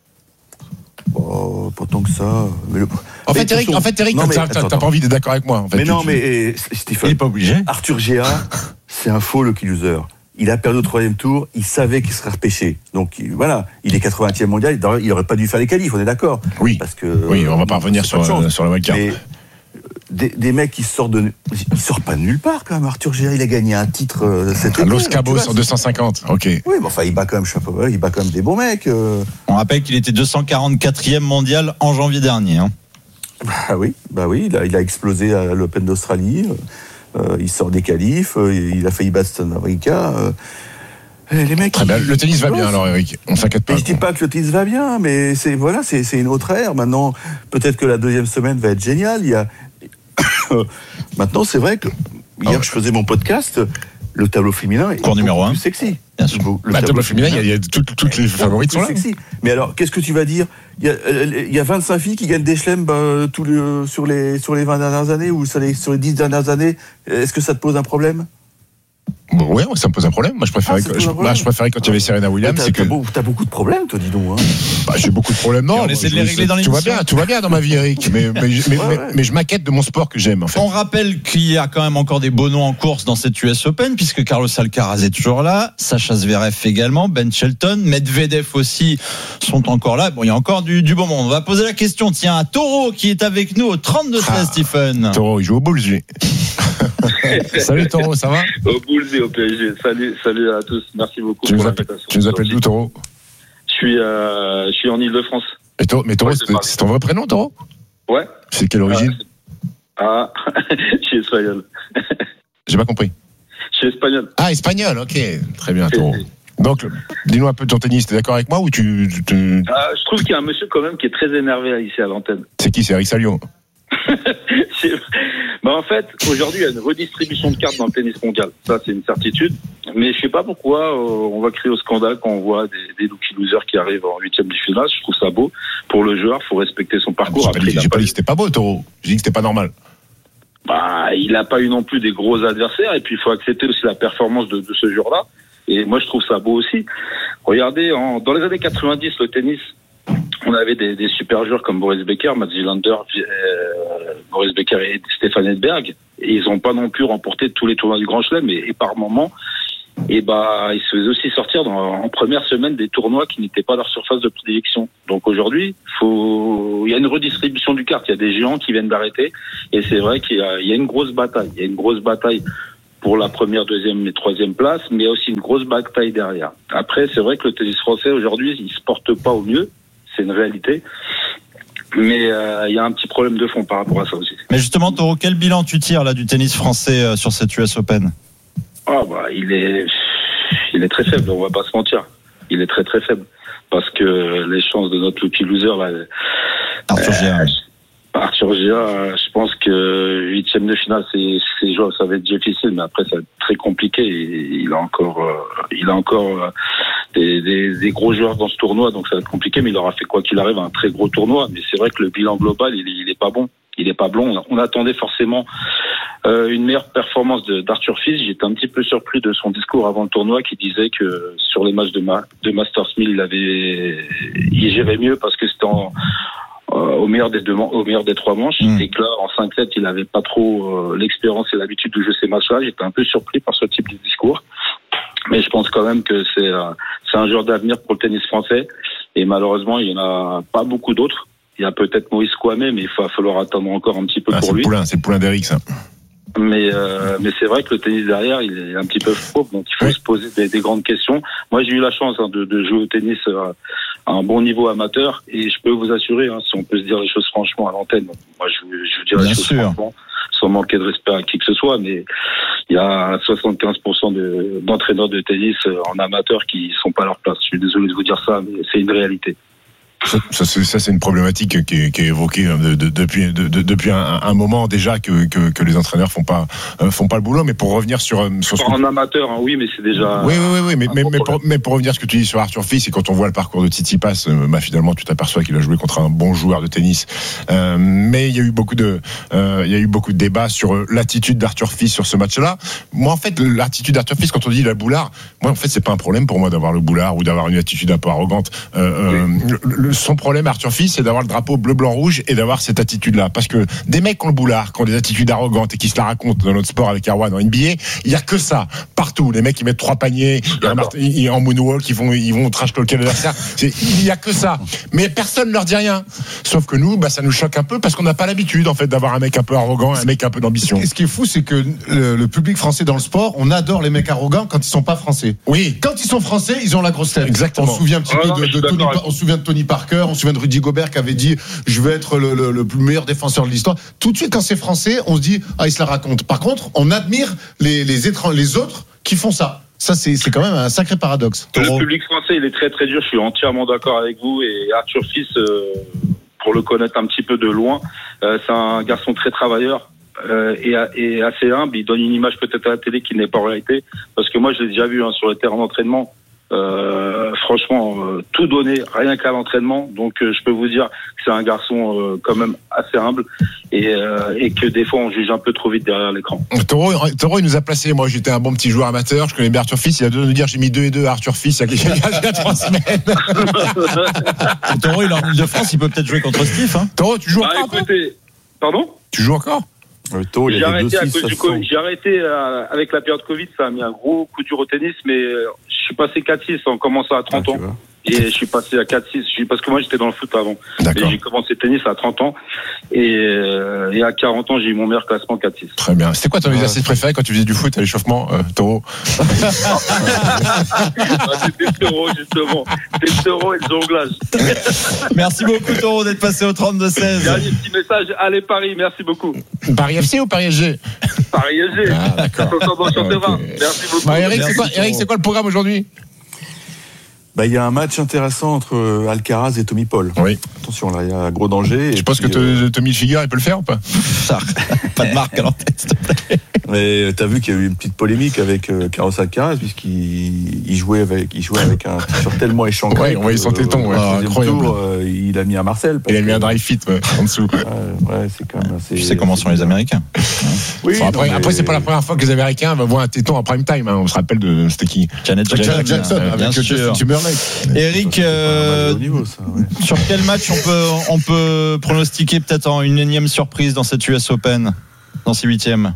Oh, pas tant que ça. Mais le... En, fait, Eric, en fait, Eric, non, mais, t'as, attends, t'as pas envie d'être d'accord avec moi. En fait, mais tu, non, tu... mais et, Stephen, il est pas obligé. Arthur Géa, c'est un faux lucky loser. Il a perdu au troisième tour, il savait qu'il serait repêché. Donc il, voilà, il est quatre-vingtième mondial, il n'aurait pas dû faire les qualifs, on est d'accord. Oui, parce que, oui, on va pas revenir sur, euh, sur le wildcard. Mais des, des mecs qui sortent de... Il sort pas de nulle part quand même, Arthur Géa, il a gagné un titre euh, cette année. Los Cabos sur deux cent cinquante, ok. Oui, mais enfin il bat quand même Chapeau, il bat quand même des bons mecs. Euh... On rappelle qu'il était deux cent quarante-quatrième mondial en janvier dernier. Hein. Bah oui, bah oui, il a, il a explosé à l'Open d'Australie. Euh, il sort des qualifs, euh, il a failli battre Stan Wawrinka. Euh, les mecs. Très bien. Le tennis va bien alors, Eric. On s'inquiète pas. Mais je dis pas que le tennis va bien, mais c'est voilà, c'est, c'est une autre ère. Maintenant, peut-être que la deuxième semaine va être géniale. Il y a maintenant, c'est vrai que hier, oh. je faisais mon podcast. Le tableau féminin est cours numéro un plus sexy. Bien sûr. Le bah, tableau, tableau féminin, il y a, y a toutes, toutes les favorites sont là. Sexy. Mais alors, qu'est-ce que tu vas dire? Il y a, il y a vingt-cinq filles qui gagnent des chelems bah, tous les, sur les sur les vingt dernières années ou sur les sur les dix dernières années. Est-ce que ça te pose un problème? Bon, ouais, ça me pose un problème. Moi, je préférais, ah, que, je, bah, je préférais quand il y avait Serena Williams. T'as, c'est que... t'as, beau, t'as beaucoup de problèmes, toi, dis donc. Hein. Bah, j'ai beaucoup de problèmes, non. On essaie de les régler dans les. Tout va bien, tout va bien dans ma vie, Eric. Mais, mais, mais, mais, ouais, ouais. mais je m'inquiète de mon sport que j'aime, en fait. On rappelle qu'il y a quand même encore des beaux noms en course dans cette U S Open, puisque Carlos Alcaraz est toujours là, Sacha Zverev également, Ben Shelton, Medvedev aussi sont encore là. Bon, il y a encore du, du beau monde. On va poser la question, tiens, à Taureau qui est avec nous au trente-deux seize, ah, Stephen. Taureau, il joue au Bulls, lui. Salut Taureau, ça va? Au Bulls et au P S G. Salut, salut à tous. Merci beaucoup tu pour nous l'invitation. Appelles, tu nous appelles d'où, Taureau? Je suis, euh, je suis en Ile-de-France. Et toi, mais Taureau, c'est, c'est ton vrai prénom, Taureau? Ouais. C'est quelle origine? Ah, je suis espagnol. J'ai pas compris. Je suis espagnol. Ah, espagnol, ok. Très bien, Taureau. Donc, dis-nous un peu de ton tennis. T'es d'accord avec moi ou tu, tu, tu... Ah, je trouve qu'il y a un monsieur quand même qui est très énervé ici à l'antenne. C'est qui? C'est Eric Salio? Bah en fait, aujourd'hui, il y a une redistribution de cartes dans le tennis mondial. Ça, c'est une certitude. Mais je sais pas pourquoi euh, on va crier au scandale quand on voit des, des lucky losers qui arrivent en huitième de finale. Je trouve ça beau. Pour le joueur, faut respecter son parcours. Ah, j'ai Après, pas, dit, j'ai pas dit que c'était pas beau, Taureau. J'ai dit que c'était pas normal. Bah, il a pas eu non plus des gros adversaires. Et puis, il faut accepter aussi la performance de, de ce joueur-là. Et moi, je trouve ça beau aussi. Regardez, en, dans les années quatre-vingt-dix, le tennis, on avait des, des super joueurs comme Boris Becker, Mats Wilander, euh, Boris Becker et Stefan Edberg. Et ils n'ont pas non plus remporté tous les tournois du Grand Chelem. Et, et par moments, et bah, ils se faisaient aussi sortir dans, en première semaine des tournois qui n'étaient pas leur surface de prédilection. Donc aujourd'hui, faut, il y a une redistribution du kart. Il y a des géants qui viennent d'arrêter. Et c'est vrai qu'il y a, il y a une grosse bataille. Il y a une grosse bataille pour la première, deuxième et troisième place, mais il y a aussi une grosse bataille derrière. Après, c'est vrai que le tennis français aujourd'hui, il se porte pas au mieux. C'est une réalité. Mais euh, il y a un petit problème de fond par rapport à ça aussi. Mais justement, Taureau, quel bilan tu tires là du tennis français euh, sur cette U S Open? Ah bah il est il est très faible, on va pas se mentir. Il est très très faible parce que les chances de notre lucky loser là, Arthur Gia. Euh, Arthur Gia, je pense que huitième de finale c'est c'est jouable, ça va être difficile, mais après ça va être très compliqué. Et il a encore euh, il a encore euh, des, des des gros joueurs dans ce tournoi, donc ça va être compliqué. Mais il aura fait quoi qu'il arrive un très gros tournoi. Mais c'est vrai que le bilan global il il est pas bon. Il est pas bon. On attendait forcément euh, une meilleure performance de, d'Arthur Fils. J'étais un petit peu surpris de son discours avant le tournoi qui disait que sur les matchs de, ma, de Masters mille, il avait, il gérait mieux parce que c'était en, euh, au meilleur des deux, au meilleur des trois manches. Mmh. Et que là, en cinq sept, il avait pas trop euh, l'expérience et l'habitude de jouer ces matchs-là. J'étais un peu surpris par ce type de discours. Mais je pense quand même que c'est, euh, c'est un joueur d'avenir pour le tennis français. Et malheureusement, il y en a pas beaucoup d'autres. Il y a peut-être Maurice Kouamé, mais il va falloir attendre encore un petit peu ah, pour c'est lui. Le poulain, c'est le poulain d'Eric, ça. Mais euh, mais c'est vrai que le tennis derrière, il est un petit peu faux, donc il faut oui. se poser des, des grandes questions. Moi, j'ai eu la chance hein, de, de jouer au tennis euh, à un bon niveau amateur, et je peux vous assurer, hein, si on peut se dire les choses franchement à l'antenne, moi je, je vous dirais les choses franchement, sans manquer de respect à qui que ce soit, mais il y a soixante-quinze pour cent de, d'entraîneurs de tennis en amateur qui sont pas à leur place. Je suis désolé de vous dire ça, mais c'est une réalité. Ça, ça, c'est, ça, c'est une problématique qui est, qui est évoquée de, de, depuis, de, de, depuis un, un moment déjà que, que, que les entraîneurs font pas, euh, font pas le boulot. Mais pour revenir sur, sur ce en que... amateur, hein, oui, mais c'est déjà. Oui, oui, oui, oui mais, mais, mais, pour, mais pour revenir à ce que tu dis sur Arthur Fils, et quand on voit le parcours de Tsitsipas, euh, bah, finalement, tu t'aperçois qu'il a joué contre un bon joueur de tennis. Euh, mais il y a eu beaucoup de, euh, il y a eu beaucoup de débats sur l'attitude d'Arthur Fils sur ce match-là. Moi, en fait, l'attitude d'Arthur Fils, quand on dit la boulard, moi, en fait, c'est pas un problème pour moi d'avoir le boulard ou d'avoir une attitude un peu arrogante. Euh, oui. euh, le, son problème, Arthur Fils, c'est d'avoir le drapeau bleu, blanc, rouge et d'avoir cette attitude-là. Parce que des mecs qui ont le boulard, qui ont des attitudes arrogantes et qui se la racontent dans notre sport avec Erwan en N B A, il y a que ça. Partout. Les mecs qui mettent trois paniers, et en moonwalk, ils vont, ils vont trash talker l'adversaire. Il y a que ça. Mais personne ne leur dit rien. Sauf que nous, bah, ça nous choque un peu parce qu'on n'a pas l'habitude, en fait, d'avoir un mec un peu arrogant, un mec un peu d'ambition. Et ce qui est fou, c'est que le, le public français dans le sport, on adore les mecs arrogants quand ils sont pas français. Oui. Quand ils sont français, ils ont la grosse tête. Exactement. On se souvient un petit ah, peu non, de, de Tony, on se souvient de Tony Parker, on se souvient de Rudy Gobert qui avait dit je veux être le, le, le meilleur défenseur de l'histoire. Tout de suite, quand c'est français, on se dit ah, il se la raconte. Par contre, on admire les, les, étranges, les autres qui font ça. Ça, c'est, c'est quand même un sacré paradoxe. Le public français, il est très très dur. Je suis entièrement d'accord avec vous. Et Arthur Fils, euh, pour le connaître un petit peu de loin, euh, c'est un garçon très travailleur. Euh, et, et assez humble. Il donne une image peut-être à la télé qui n'est pas en réalité. Parce que moi, je l'ai déjà vu hein, sur le terrain d'entraînement. Euh, franchement, euh, tout donner, rien qu'à l'entraînement. Donc, euh, je peux vous dire que c'est un garçon euh, quand même assez humble et, euh, et que des fois, on juge un peu trop vite derrière l'écran. Taureau, Taureau il nous a placé. Moi, j'étais un bon petit joueur amateur. Je connais bien Arthur Fils. Il a dû nous dire j'ai mis deux et deux à Arthur Fils il y a, il y a trois semaines. Taureau, il est en Ile-de-France. Il peut peut-être jouer contre Steve. Hein. Taureau, tu joues bah, encore écoutez, pardon Tu joues encore Le taux, il j'ai, arrêté deux, à six, cause du COVID. j'ai arrêté euh, avec la période Covid, ça a mis un gros coup dur au tennis, mais euh, je suis passé quatre six en commençant à trente ah, ans. Et je suis passé à quatre six, parce que moi j'étais dans le foot avant. D'accord. Et j'ai commencé le tennis à trente ans. Et, euh, et à quarante ans, j'ai eu mon meilleur classement quatre six. Très bien. C'était quoi ton exercice euh... préféré quand tu faisais du foot à l'échauffement, euh, Taureau? C'était le taureau, justement. C'était le taureau et le jonglage. Merci beaucoup, Taureau, d'être passé au trente-deux seize. Dernier petit message. Allez, Paris, merci beaucoup. Paris F C ou Paris S G? Paris S G. Ah, d'accord. Okay. Merci beaucoup. Bah, Eric, c'est quoi, Eric, c'est quoi le programme aujourd'hui? Bah, il y a un match intéressant entre Alcaraz et Tommy Paul. Oui. Attention, là, il y a un gros danger. Tu penses que euh... Tommy Figueroa, il peut le faire ou pas? Pas de marque à l'entête, s'il te plaît. Mais t'as vu qu'il y a eu une petite polémique avec euh, Carlos Alcaraz, puisqu'il il jouait avec, il jouait avec un t-shirt tellement échancré. Ouais, on voyait son téton, ouais. Ah, incroyable. Tour, euh, il a mis un Marcel. Il a mis un dry fit, ouais, en dessous. Ouais, ouais, c'est quand même assez. Tu sais comment sont les Américains. Oui, Enfin, après, non, mais- après, c'est pas la première fois que les Américains vont voir un téton en prime time. Hein. On se rappelle de c'était qui Janet Jackson, Janet Jackson euh, bien avec sûr. Justin Timberlake. Eric, C'est pas un euh, match de haut niveau, ça, ouais. sur quel match on peut, on peut pronostiquer peut-être en une énième surprise dans cette U S Open, dans ces huitièmes?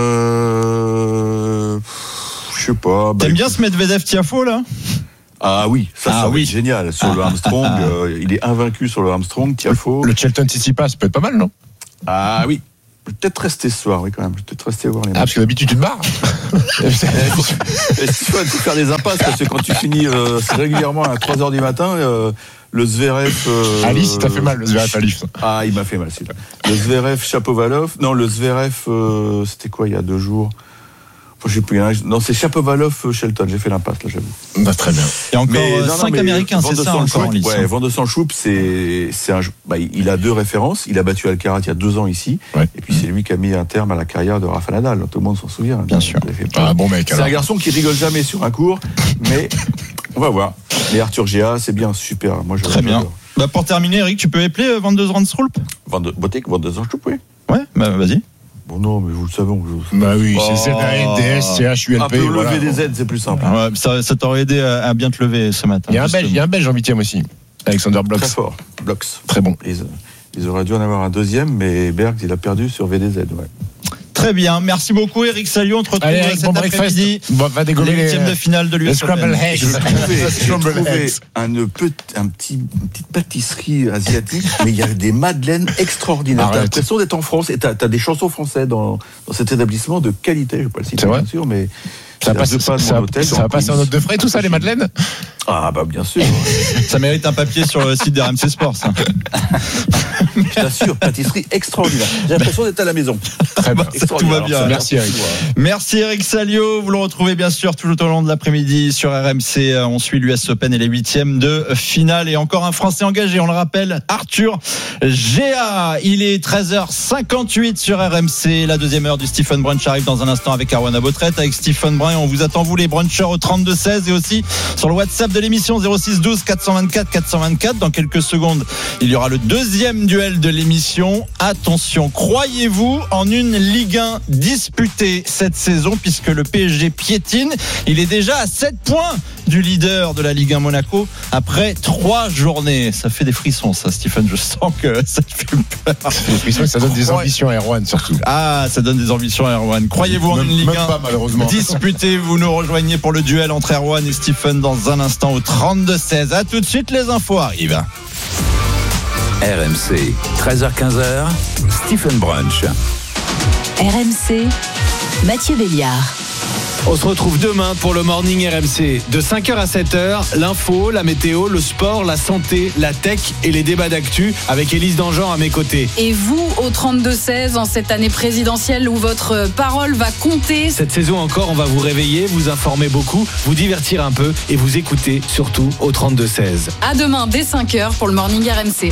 Euh. Je sais pas. bah, T'aimes bien ce Medvedev Tiafoe là? Ah oui, ça, Ah ça oui. va être génial. Sur le Armstrong, euh, il est invaincu sur le Armstrong, Tiafoe. Le Shelton Tsitsipas, ça peut être pas mal, non? Ah oui. Je vais peut-être rester ce soir, oui, quand même. Je vais peut-être rester voir les Ah, matchs. parce que d'habitude, tu te barres. Et tu vas te faire des impasses, parce que quand tu finis euh, régulièrement à trois heures du matin, euh, le Zverev. Euh, Alice, il t'a fait mal, le Zverev Alice. Ah, il m'a fait mal, celui-là. Le Zverev Shapovalov. Non, le Zverev, euh, c'était quoi, il y a deux jours? Enfin, je sais plus. Hein. Non, c'est Shapovalov Shelton. J'ai fait l'impasse, là, j'avoue. Bah, très bien. Il y a encore Mais, euh, non, non, cinq mais Américains, Van c'est de ça encore en Sandschulp, lice. ouais, Van de Sandschulp, c'est, c'est un, bah, il a deux références. Il a battu Alcaraz il y a deux ans ici. Ouais. Et puis c'est lui qui a mis un terme à la carrière de Rafa Nadal. Tout le monde s'en souvient. Bien sûr. Il a fait plein. Ah, bon mec, C'est alors. un garçon qui rigole jamais sur un cours, mais on va voir. Mais Arthur Géa, c'est bien, super. Moi, je, Très bien. j'adore. Bah, pour terminer, Eric, tu peux épeler euh, Van de Zandschulp? Van de Botek, Van de Sandschulp, oui. Ouais, bah vas-y. Bon, non, mais vous le savez. Je... Bah oui, Oh. c'est Z A N D S C H U L Un P. peu voilà. lever des Z, c'est plus simple. Ouais, ça, ça t'aurait aidé à, à bien te lever ce matin. Il y a un justement. Belge, il y a un Belge en huitième aussi. Alexander Très Blocks. fort. Blocks. Très bon. Ils, ils auraient dû en avoir un deuxième, mais Berg, il a perdu sur V D Z. Ouais. Très bien, merci beaucoup Eric Salut, on te retrouve Allez, euh, Eric, cet bon breakfast. après-midi. Bon, va dégommer Les les huitièmes de finale de l'U S les scramble Open. eggs. J'ai trouvé, j'ai Scramble trouvé eggs. un, pe- un petit, une petite pâtisserie asiatique, mais il y a des madeleines extraordinaires. T'as Arrête. l'impression d'être en France et t'as as des chansons françaises dans, dans cet établissement de qualité. Je ne vais pas le citer, C'est vrai bien sûr, mais Ça c'est à passe, deux pas de ça, mon hôtel. ça dans va passer en Queens. note de frais, tout ça, les madeleines? Ah bah bien sûr. Ça mérite un papier sur le site d'R M C Sport. Ça. Je t'assure, pâtisserie extraordinaire. J'ai l'impression d'être à la maison. Très bien. Tout va bien. Merci, Eric. Merci Eric Salio. Vous le retrouvez bien sûr tout au long de l'après-midi sur R M C. On suit l'U S Open et les huitièmes de finale. Et encore un Français engagé, on le rappelle, Arthur Géa. Il est treize heures cinquante-huit sur R M C. La deuxième heure du Stephen Brunch arrive dans un instant avec Arwan Abotrette, avec Stephen Brun. On vous attend, vous les brunchers, au trente-deux seize et aussi sur le WhatsApp de l'émission zéro six douze quatre cent vingt-quatre quatre cent vingt-quatre. Dans quelques secondes, il y aura le deuxième duel de l'émission. Attention, croyez-vous en une Ligue un disputée cette saison, puisque le P S G piétine. Il est déjà à sept points du leader de la Ligue un Monaco après trois journées. Ça fait des frissons, ça, Stephen. Je sens que ça te fait peur. J'ai l'impression que ça donne des Ouais. ambitions à Erwan, surtout. Ah, ça donne des ambitions à Erwan. Croyez-vous en Même- une Ligue même un pas, malheureusement. disputée? Vous nous rejoignez pour le duel entre Erwan et Stephen dans un instant au trente-deux seize. À tout de suite, les infos arrivent. R M C, treize heures quinze, Stephen Brunch. R M C, Mathieu Béliard. On se retrouve demain pour le Morning R M C. De cinq heures à sept heures, l'info, la météo, le sport, la santé, la tech et les débats d'actu avec Élise Dangean à mes côtés. Et vous, au trente-deux seize, en cette année présidentielle où votre parole va compter. Cette saison encore, on va vous réveiller, vous informer beaucoup, vous divertir un peu et vous écouter surtout au trente-deux seize. À demain dès cinq heures pour le Morning R M C.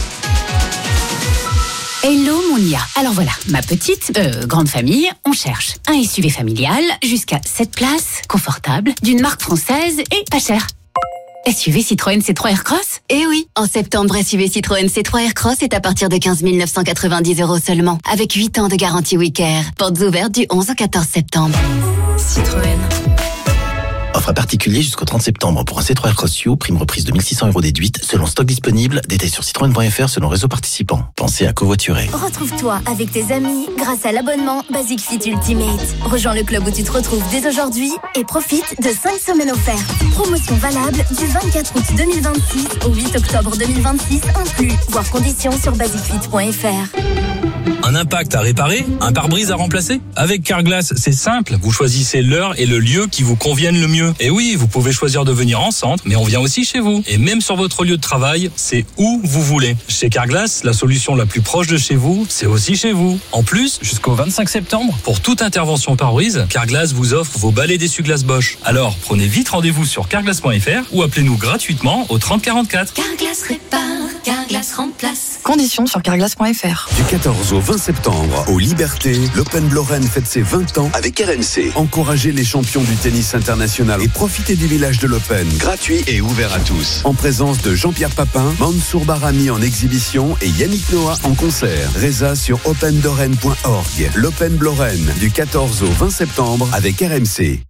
Hello Monia. Alors voilà, ma petite, euh, grande famille, on cherche un S U V familial jusqu'à sept places, confortable, d'une marque française et pas cher. S U V Citroën C trois Aircross ? Eh oui, en septembre, S U V Citroën C trois Aircross est à partir de quinze mille neuf cent quatre-vingt-dix euros seulement, avec huit ans de garantie Wicker. Portes ouvertes du onze au quatorze septembre. Citroën. Offre particulier jusqu'au trente septembre pour un C trois Aircross U, prime reprise de mille six cents euros déduite, selon stock disponible, détails sur citroën point f r selon réseau participant. Pensez à covoiturer. Retrouve-toi avec tes amis grâce à l'abonnement Basic Fit Ultimate. Rejoins le club où tu te retrouves dès aujourd'hui et profite de cinq semaines offertes. Promotion valable du vingt-quatre août deux mille vingt-six au huit octobre deux mille vingt-six inclus. Voir conditions sur basic fit point f r. Un impact à réparer? Un pare-brise à remplacer? Avec Carglass, c'est simple. Vous choisissez l'heure et le lieu qui vous conviennent le mieux. Et oui, vous pouvez choisir de venir en centre, mais on vient aussi chez vous. Et même sur votre lieu de travail, c'est où vous voulez. Chez Carglass, la solution la plus proche de chez vous, c'est aussi chez vous. En plus, jusqu'au vingt-cinq septembre, pour toute intervention pare-brise, Carglass vous offre vos balais d'essuie-glace Bosch. Alors, prenez vite rendez-vous sur carglass point f r ou appelez-nous gratuitement au trente quarante-quatre. Carglass répare, Carglass remplace. Conditions sur carglass point f r. Du quatorze au vingt septembre, aux Libertés, l'Open Lorraine fête ses vingt ans avec R M C. Encouragez les champions du tennis international et profitez du village de l'Open, gratuit et ouvert à tous. En présence de Jean-Pierre Papin, Mansour Barami en exhibition et Yannick Noah en concert. Résa sur open lorraine point org. L'Open Lorraine, du quatorze au vingt septembre avec R M C.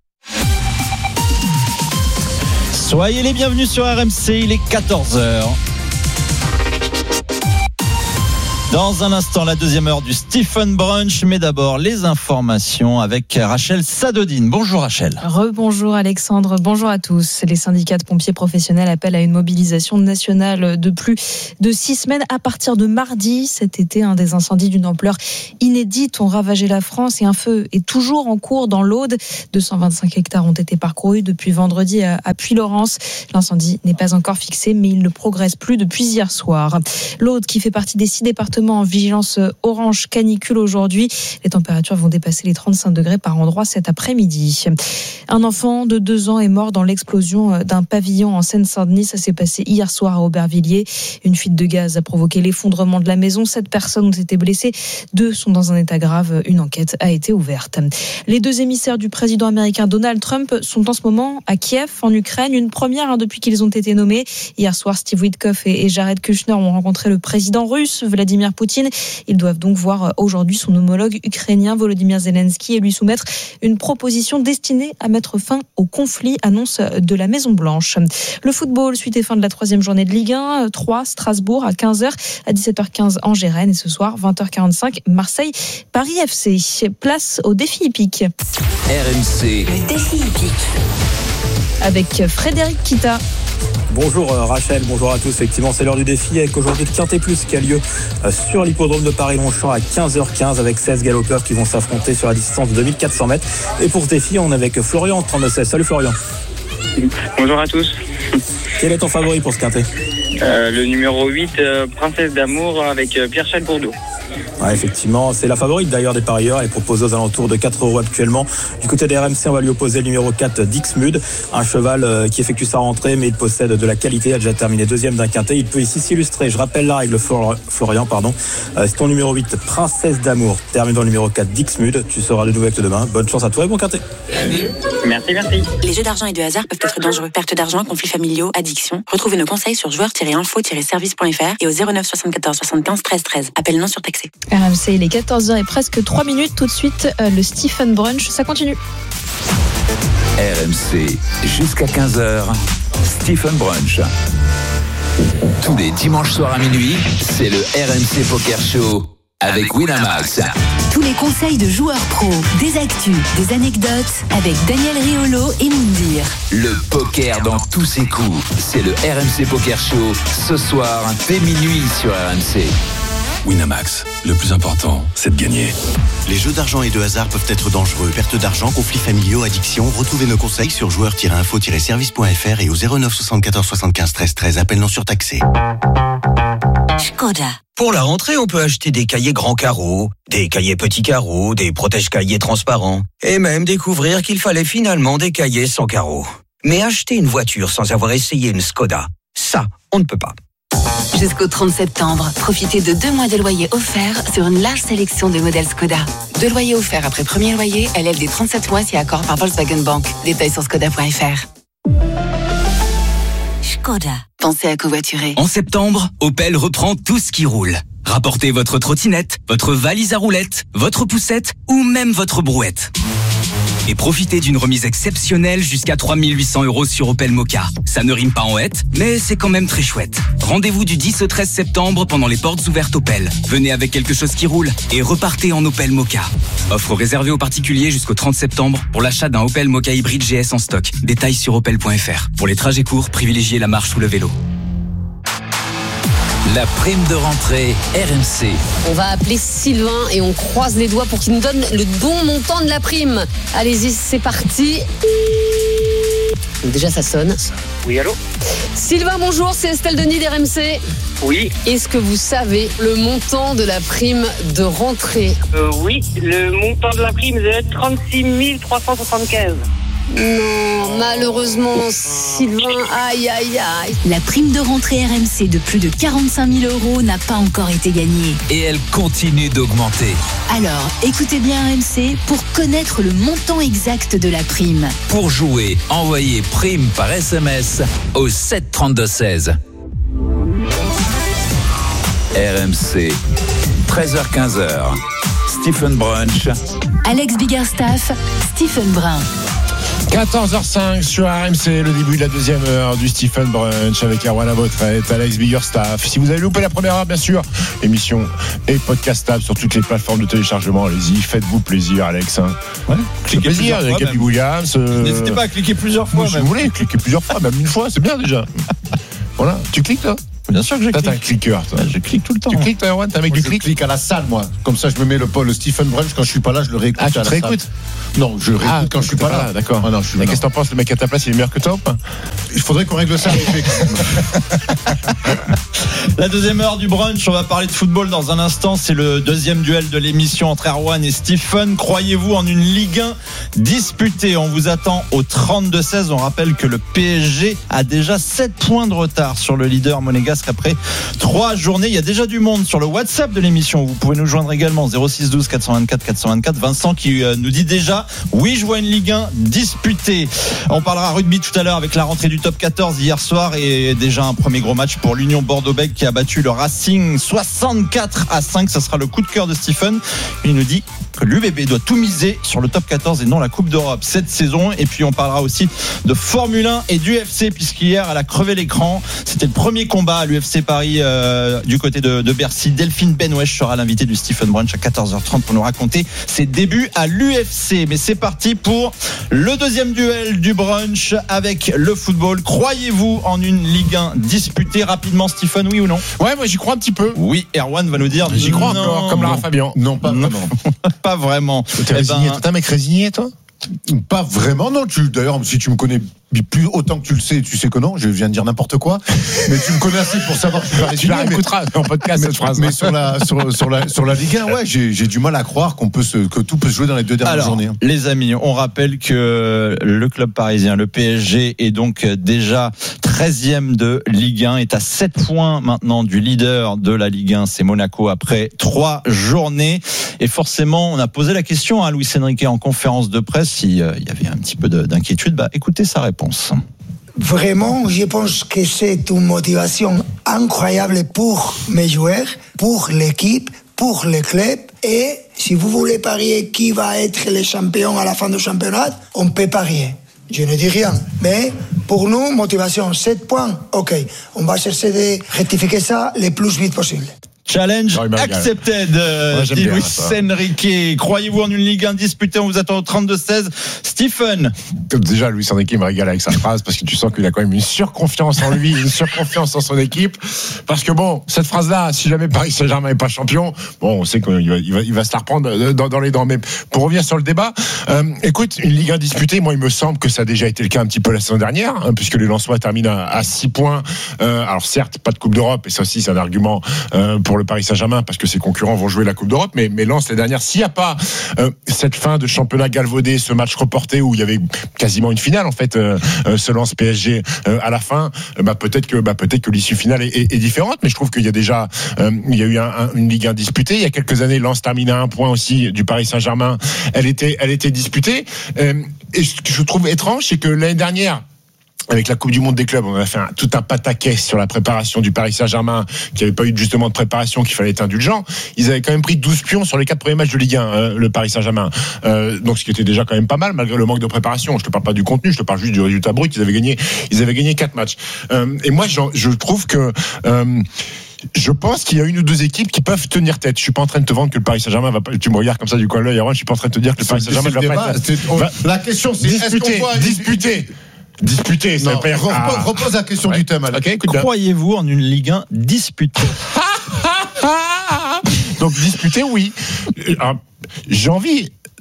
Soyez les bienvenus sur R M C, il est quatorze heures. Dans un instant, la deuxième heure du Stephen Brunch, mais d'abord les informations avec Rachel Sadodine. Bonjour Rachel. Rebonjour Alexandre, bonjour à tous. Les syndicats de pompiers professionnels appellent à une mobilisation nationale de plus de six semaines à partir de mardi. Cet été, un des incendies d'une ampleur inédite ont ravagé la France et un feu est toujours en cours dans l'Aude. deux cent vingt-cinq hectares ont été parcourus depuis vendredi à Puylaurens. L'incendie n'est pas encore fixé, mais il ne progresse plus depuis hier soir. L'Aude, qui fait partie des six départements en vigilance orange canicule aujourd'hui. Les températures vont dépasser les trente-cinq degrés par endroit cet après-midi. Un enfant de deux ans est mort dans l'explosion d'un pavillon en Seine-Saint-Denis. Ça s'est passé hier soir à Aubervilliers. Une fuite de gaz a provoqué l'effondrement de la maison. Sept personnes ont été blessées. Deux sont dans un état grave. Une enquête a été ouverte. Les deux émissaires du président américain Donald Trump sont en ce moment à Kiev, en Ukraine. Une première hein, depuis qu'ils ont été nommés. Hier soir, Steve Witkoff et Jared Kushner ont rencontré le président russe, Vladimir Poutine. Ils doivent donc voir aujourd'hui son homologue ukrainien Volodymyr Zelensky et lui soumettre une proposition destinée à mettre fin au conflit, annonce de la Maison-Blanche. Le football, suite et fin de la troisième journée de Ligue un, trois, Strasbourg à quinze heures, à dix-sept heures quinze Angers-Rennes et ce soir vingt heures quarante-cinq Marseille Paris F C. Place au défi hippique. R M C. Le défi hippique. Avec Frédéric Kita. Bonjour Rachel, bonjour à tous. Effectivement, c'est l'heure du défi avec aujourd'hui le Quintet Plus qui a lieu sur l'hippodrome de Paris-Longchamp à quinze heures quinze avec seize galopeurs qui vont s'affronter sur la distance de deux mille quatre cents mètres. Et pour ce défi, on est avec Florian trente-neuf seize. Salut Florian. Bonjour à tous. Quel est ton favori pour ce Quintet ? euh, Le numéro huit, euh, Princesse d'amour avec euh, Pierre-Charles Bourdeau. Ouais, effectivement, c'est la favorite d'ailleurs des parieurs. Elle est proposée aux alentours de quatre euros actuellement. Du côté des R M C, on va lui opposer le numéro quatre, Dixmude, un cheval euh, qui effectue sa rentrée, mais il possède de la qualité. Il a déjà terminé deuxième d'un quintet. Il peut ici s'illustrer. Je rappelle la règle, Flor- Florian, pardon. Euh, c'est ton numéro huit, Princesse d'amour, termine dans le numéro quatre, Dixmude. Tu seras de nouveau avec demain. Bonne chance à toi et bon quintet. Merci, merci. Les jeux d'argent et de hasard peuvent être dangereux. Perte d'argent, conflits familiaux, addiction. Retrouvez nos conseils sur joueurs tiret info tiret service point f r et au zéro neuf soixante-quatorze soixante-quinze treize treize. Appel non surtaxé. R M C, il est quatorze heures et presque trois minutes. Tout de suite, euh, le Stephen Brunch, ça continue. R M C, jusqu'à quinze heures, Stephen Brunch. Tous les dimanches soirs à minuit, c'est le R M C Poker Show avec Winamax. Tous les conseils de joueurs pros, des actus, des anecdotes avec Daniel Riolo et Moundir. Le poker dans tous ses coups, c'est le R M C Poker Show ce soir dès minuit sur R M C. Winamax, le plus important, c'est de gagner. Les jeux d'argent et de hasard peuvent être dangereux. Perte d'argent, conflits familiaux, addiction. Retrouvez nos conseils sur joueurs tiret info tiret service point f r et au zéro neuf soixante-quatorze soixante-quinze treize treize. Appel non surtaxé. Škoda. Pour la rentrée, on peut acheter des cahiers grands carreaux, des cahiers petits carreaux, des protège-cahiers transparents, et même découvrir qu'il fallait finalement des cahiers sans carreaux. Mais acheter une voiture sans avoir essayé une Škoda, ça, on ne peut pas. Jusqu'au trente septembre, profitez de deux mois de loyer offerts sur une large sélection de modèles Škoda. Deux loyers offerts après premier loyer, L L D trente-sept mois si accord par Volkswagen Bank. Détails sur škoda point f r. Škoda. Pensez à covoiturer. En septembre, Opel reprend tout ce qui roule. Rapportez votre trottinette, votre valise à roulettes, votre poussette ou même votre brouette. Et profitez d'une remise exceptionnelle jusqu'à trois mille huit cents euros sur Opel Mokka. Ça ne rime pas en hête, mais c'est quand même très chouette. Rendez-vous du dix au treize septembre pendant les portes ouvertes Opel. Venez avec quelque chose qui roule et repartez en Opel Mokka. Offre réservée aux particuliers jusqu'au trente septembre pour l'achat d'un Opel Mokka hybride G S en stock. Détails sur opel point f r. Pour les trajets courts, privilégiez la marche ou le vélo. La prime de rentrée R M C. On va appeler Sylvain et on croise les doigts pour qu'il nous donne le bon montant de la prime. Allez-y, c'est parti. Donc déjà, ça sonne. Oui, allô ? Sylvain, bonjour, c'est Estelle Denis d'R M C. Oui. Est-ce que vous savez le montant de la prime de rentrée ? euh, Oui, le montant de la prime est de trente-six mille trois cent soixante-quinze. Non, malheureusement, Sylvain, aïe, aïe, aïe. La prime de rentrée R M C de plus de quarante-cinq mille euros n'a pas encore été gagnée. Et elle continue d'augmenter. Alors, écoutez bien R M C pour connaître le montant exact de la prime. Pour jouer, envoyez prime par S M S au sept trente-deux seize. R M C, treize heures quinze. Stephen Brunch. Alex Biggerstaff, Stephen Brun. quatorze heures cinq sur R M C, le début de la deuxième heure du Stephen Brunch avec Erwan Abotret, Alex Biggerstaff. Si vous avez loupé la première heure, bien sûr, l'émission est podcastable sur toutes les plateformes de téléchargement. Allez-y, faites-vous plaisir, Alex. Hein. Ouais, cliquez plaisir avec Gabi Williams. Euh... N'hésitez pas à cliquer plusieurs fois. Si vous voulez, cliquez plusieurs fois, même une fois, c'est bien déjà. Voilà, tu cliques toi? Bien sûr que je clique. T'es un cliqueur, toi. Je clique tout le temps. Tu cliques, toi, Erwan? T'es un mec moi, du je clic? clique à la salle, moi. Comme ça, je me mets le, le Stephen Brunch quand je suis pas là, je le réécoute. Ah, tu à te la réécoutes? salle. Non, je réécoute ah, quand je suis pas, pas là. là. D'accord. Ah, non, je suis, mais non. qu'est-ce que t'en penses? Le mec à ta place, il est meilleur que toi ou pas? Il faudrait qu'on règle ça avec lui. La deuxième heure du brunch, on va parler de football dans un instant. C'est le deuxième duel de l'émission entre Erwan et Stephen. Croyez-vous en une Ligue un disputée? On vous attend au trente-deux seize. On rappelle que le P S G a déjà sept points de retard sur le leader monégasque après trois journées. Il y a déjà du monde sur le WhatsApp de l'émission. Vous pouvez nous joindre également zéro six douze quatre cent vingt-quatre quatre cent vingt-quatre. Vincent qui euh, nous dit déjà oui, je vois une Ligue un disputée. On parlera rugby tout à l'heure avec la rentrée du top quatorze hier soir et déjà un premier gros match pour l'Union Bordeaux-Bègles qui a battu le Racing soixante-quatre à cinq. Ça sera le coup de cœur de Stephen. Il nous dit que l'U B B doit tout miser sur le top quatorze et non la Coupe d'Europe cette saison. Et puis on parlera aussi de Formule un et d'U F C puisqu'hier elle a crevé l'écran. C'était le premier combat à l'U F C Paris euh, du côté de, de Bercy. Delphine Benwesh sera l'invité du Stephen Brunch à quatorze heures trente pour nous raconter ses débuts à l'U F C. Mais c'est parti pour le deuxième duel du brunch avec le football. Croyez-vous en une Ligue un disputée? Rapidement, Stephen, oui ou non? Ouais, moi j'y crois un petit peu. Oui, Erwan va nous dire j'y crois non, encore, comme Lara Fabian. Non, pas non. vraiment. Pas vraiment. T'es résigné, ben... t'es un mec résigné, toi? Pas vraiment, non. Tu, d'ailleurs, si tu me connais plus autant que tu le sais, tu sais que non, je viens de dire n'importe quoi, mais tu me connais assez pour savoir que je suis pas résigné. Tu la réécouteras en podcast, cette phrase. Mais sur la, sur, sur la, sur la Ligue un, ouais, j'ai, j'ai du mal à croire qu'on peut se, que tout peut se jouer dans les deux dernières Alors, journées. Les amis, on rappelle que le club parisien, le P S G, est donc déjà treizième de Ligue un, est à sept points maintenant du leader de la Ligue un, c'est Monaco, après trois journées. Et forcément, on a posé la question à Luis Enrique en conférence de presse, s'il euh, y avait un petit peu de, d'inquiétude. Bah, écoutez sa réponse. Vraiment, je pense que c'est une motivation incroyable pour mes joueurs, pour l'équipe, pour le club. Et si vous voulez parier qui va être le champion à la fin du championnat, on peut parier. Je ne dis rien. Mais pour nous, motivation, sept points. OK, on va chercher de rectifier ça le plus vite possible. Challenge accepted, euh, dit Luis Enrique. Croyez-vous en une Ligue un disputée? On vous attend au trente-deux seize. Stephen. Déjà, Luis Enrique me régale avec sa phrase parce que tu sens qu'il a quand même une surconfiance en lui, une surconfiance en son équipe. Parce que bon, cette phrase-là, si jamais Paris Saint-Germain n'est pas champion, bon, on sait qu'il va, il va, il va se la reprendre dans, dans les dents. Mais pour revenir sur le débat, euh, écoute, une Ligue un disputée, moi, il me semble que ça a déjà été le cas un petit peu la saison dernière, hein, puisque les Lensois terminent à, à six points. Euh, alors certes, pas de Coupe d'Europe, et ça aussi, c'est un argument euh, pour le Paris Saint-Germain parce que ses concurrents vont jouer la Coupe d'Europe, mais, mais Lens, les dernières, s'il n'y a pas euh, cette fin de championnat galvaudé, ce match reporté où il y avait quasiment une finale en fait, euh, euh, ce Lens P S G euh, à la fin, euh, bah, peut-être que bah, peut-être que l'issue finale est, est, est différente, mais je trouve qu'il y a déjà euh, il y a eu un, un, une Ligue un disputée. Il y a quelques années, Lens termine à un point aussi du Paris Saint-Germain. Elle était elle était disputée. Euh, et ce que je trouve étrange, c'est que l'année dernière, avec la Coupe du Monde des clubs, on a fait un, tout un pataquès sur la préparation du Paris Saint-Germain, qui n'avait pas eu justement de préparation, qu'il fallait être indulgent. Ils avaient quand même pris douze pions sur les quatre premiers matchs de Ligue un, euh, le Paris Saint-Germain. Euh, donc ce qui était déjà quand même pas mal, malgré le manque de préparation. Je te parle pas du contenu, je te parle juste du résultat brut. Ils avaient gagné, ils avaient gagné quatre matchs. Euh, et moi, je, je trouve que euh, je pense qu'il y a une ou deux équipes qui peuvent tenir tête. Je suis pas en train de te vendre que le Paris Saint-Germain va pas. Tu me regardes comme ça du coin de l'œil. Je suis pas en train de te dire que le Paris Saint-Germain va pas être. La question, c'est disputé, est-ce qu'on disputé. Disputé, ça non, veut pas dire... repose, ah. repose la question ouais. du thème. Okay, croyez-vous en une Ligue un disputée? Donc disputé, oui. Alors, j'ai envie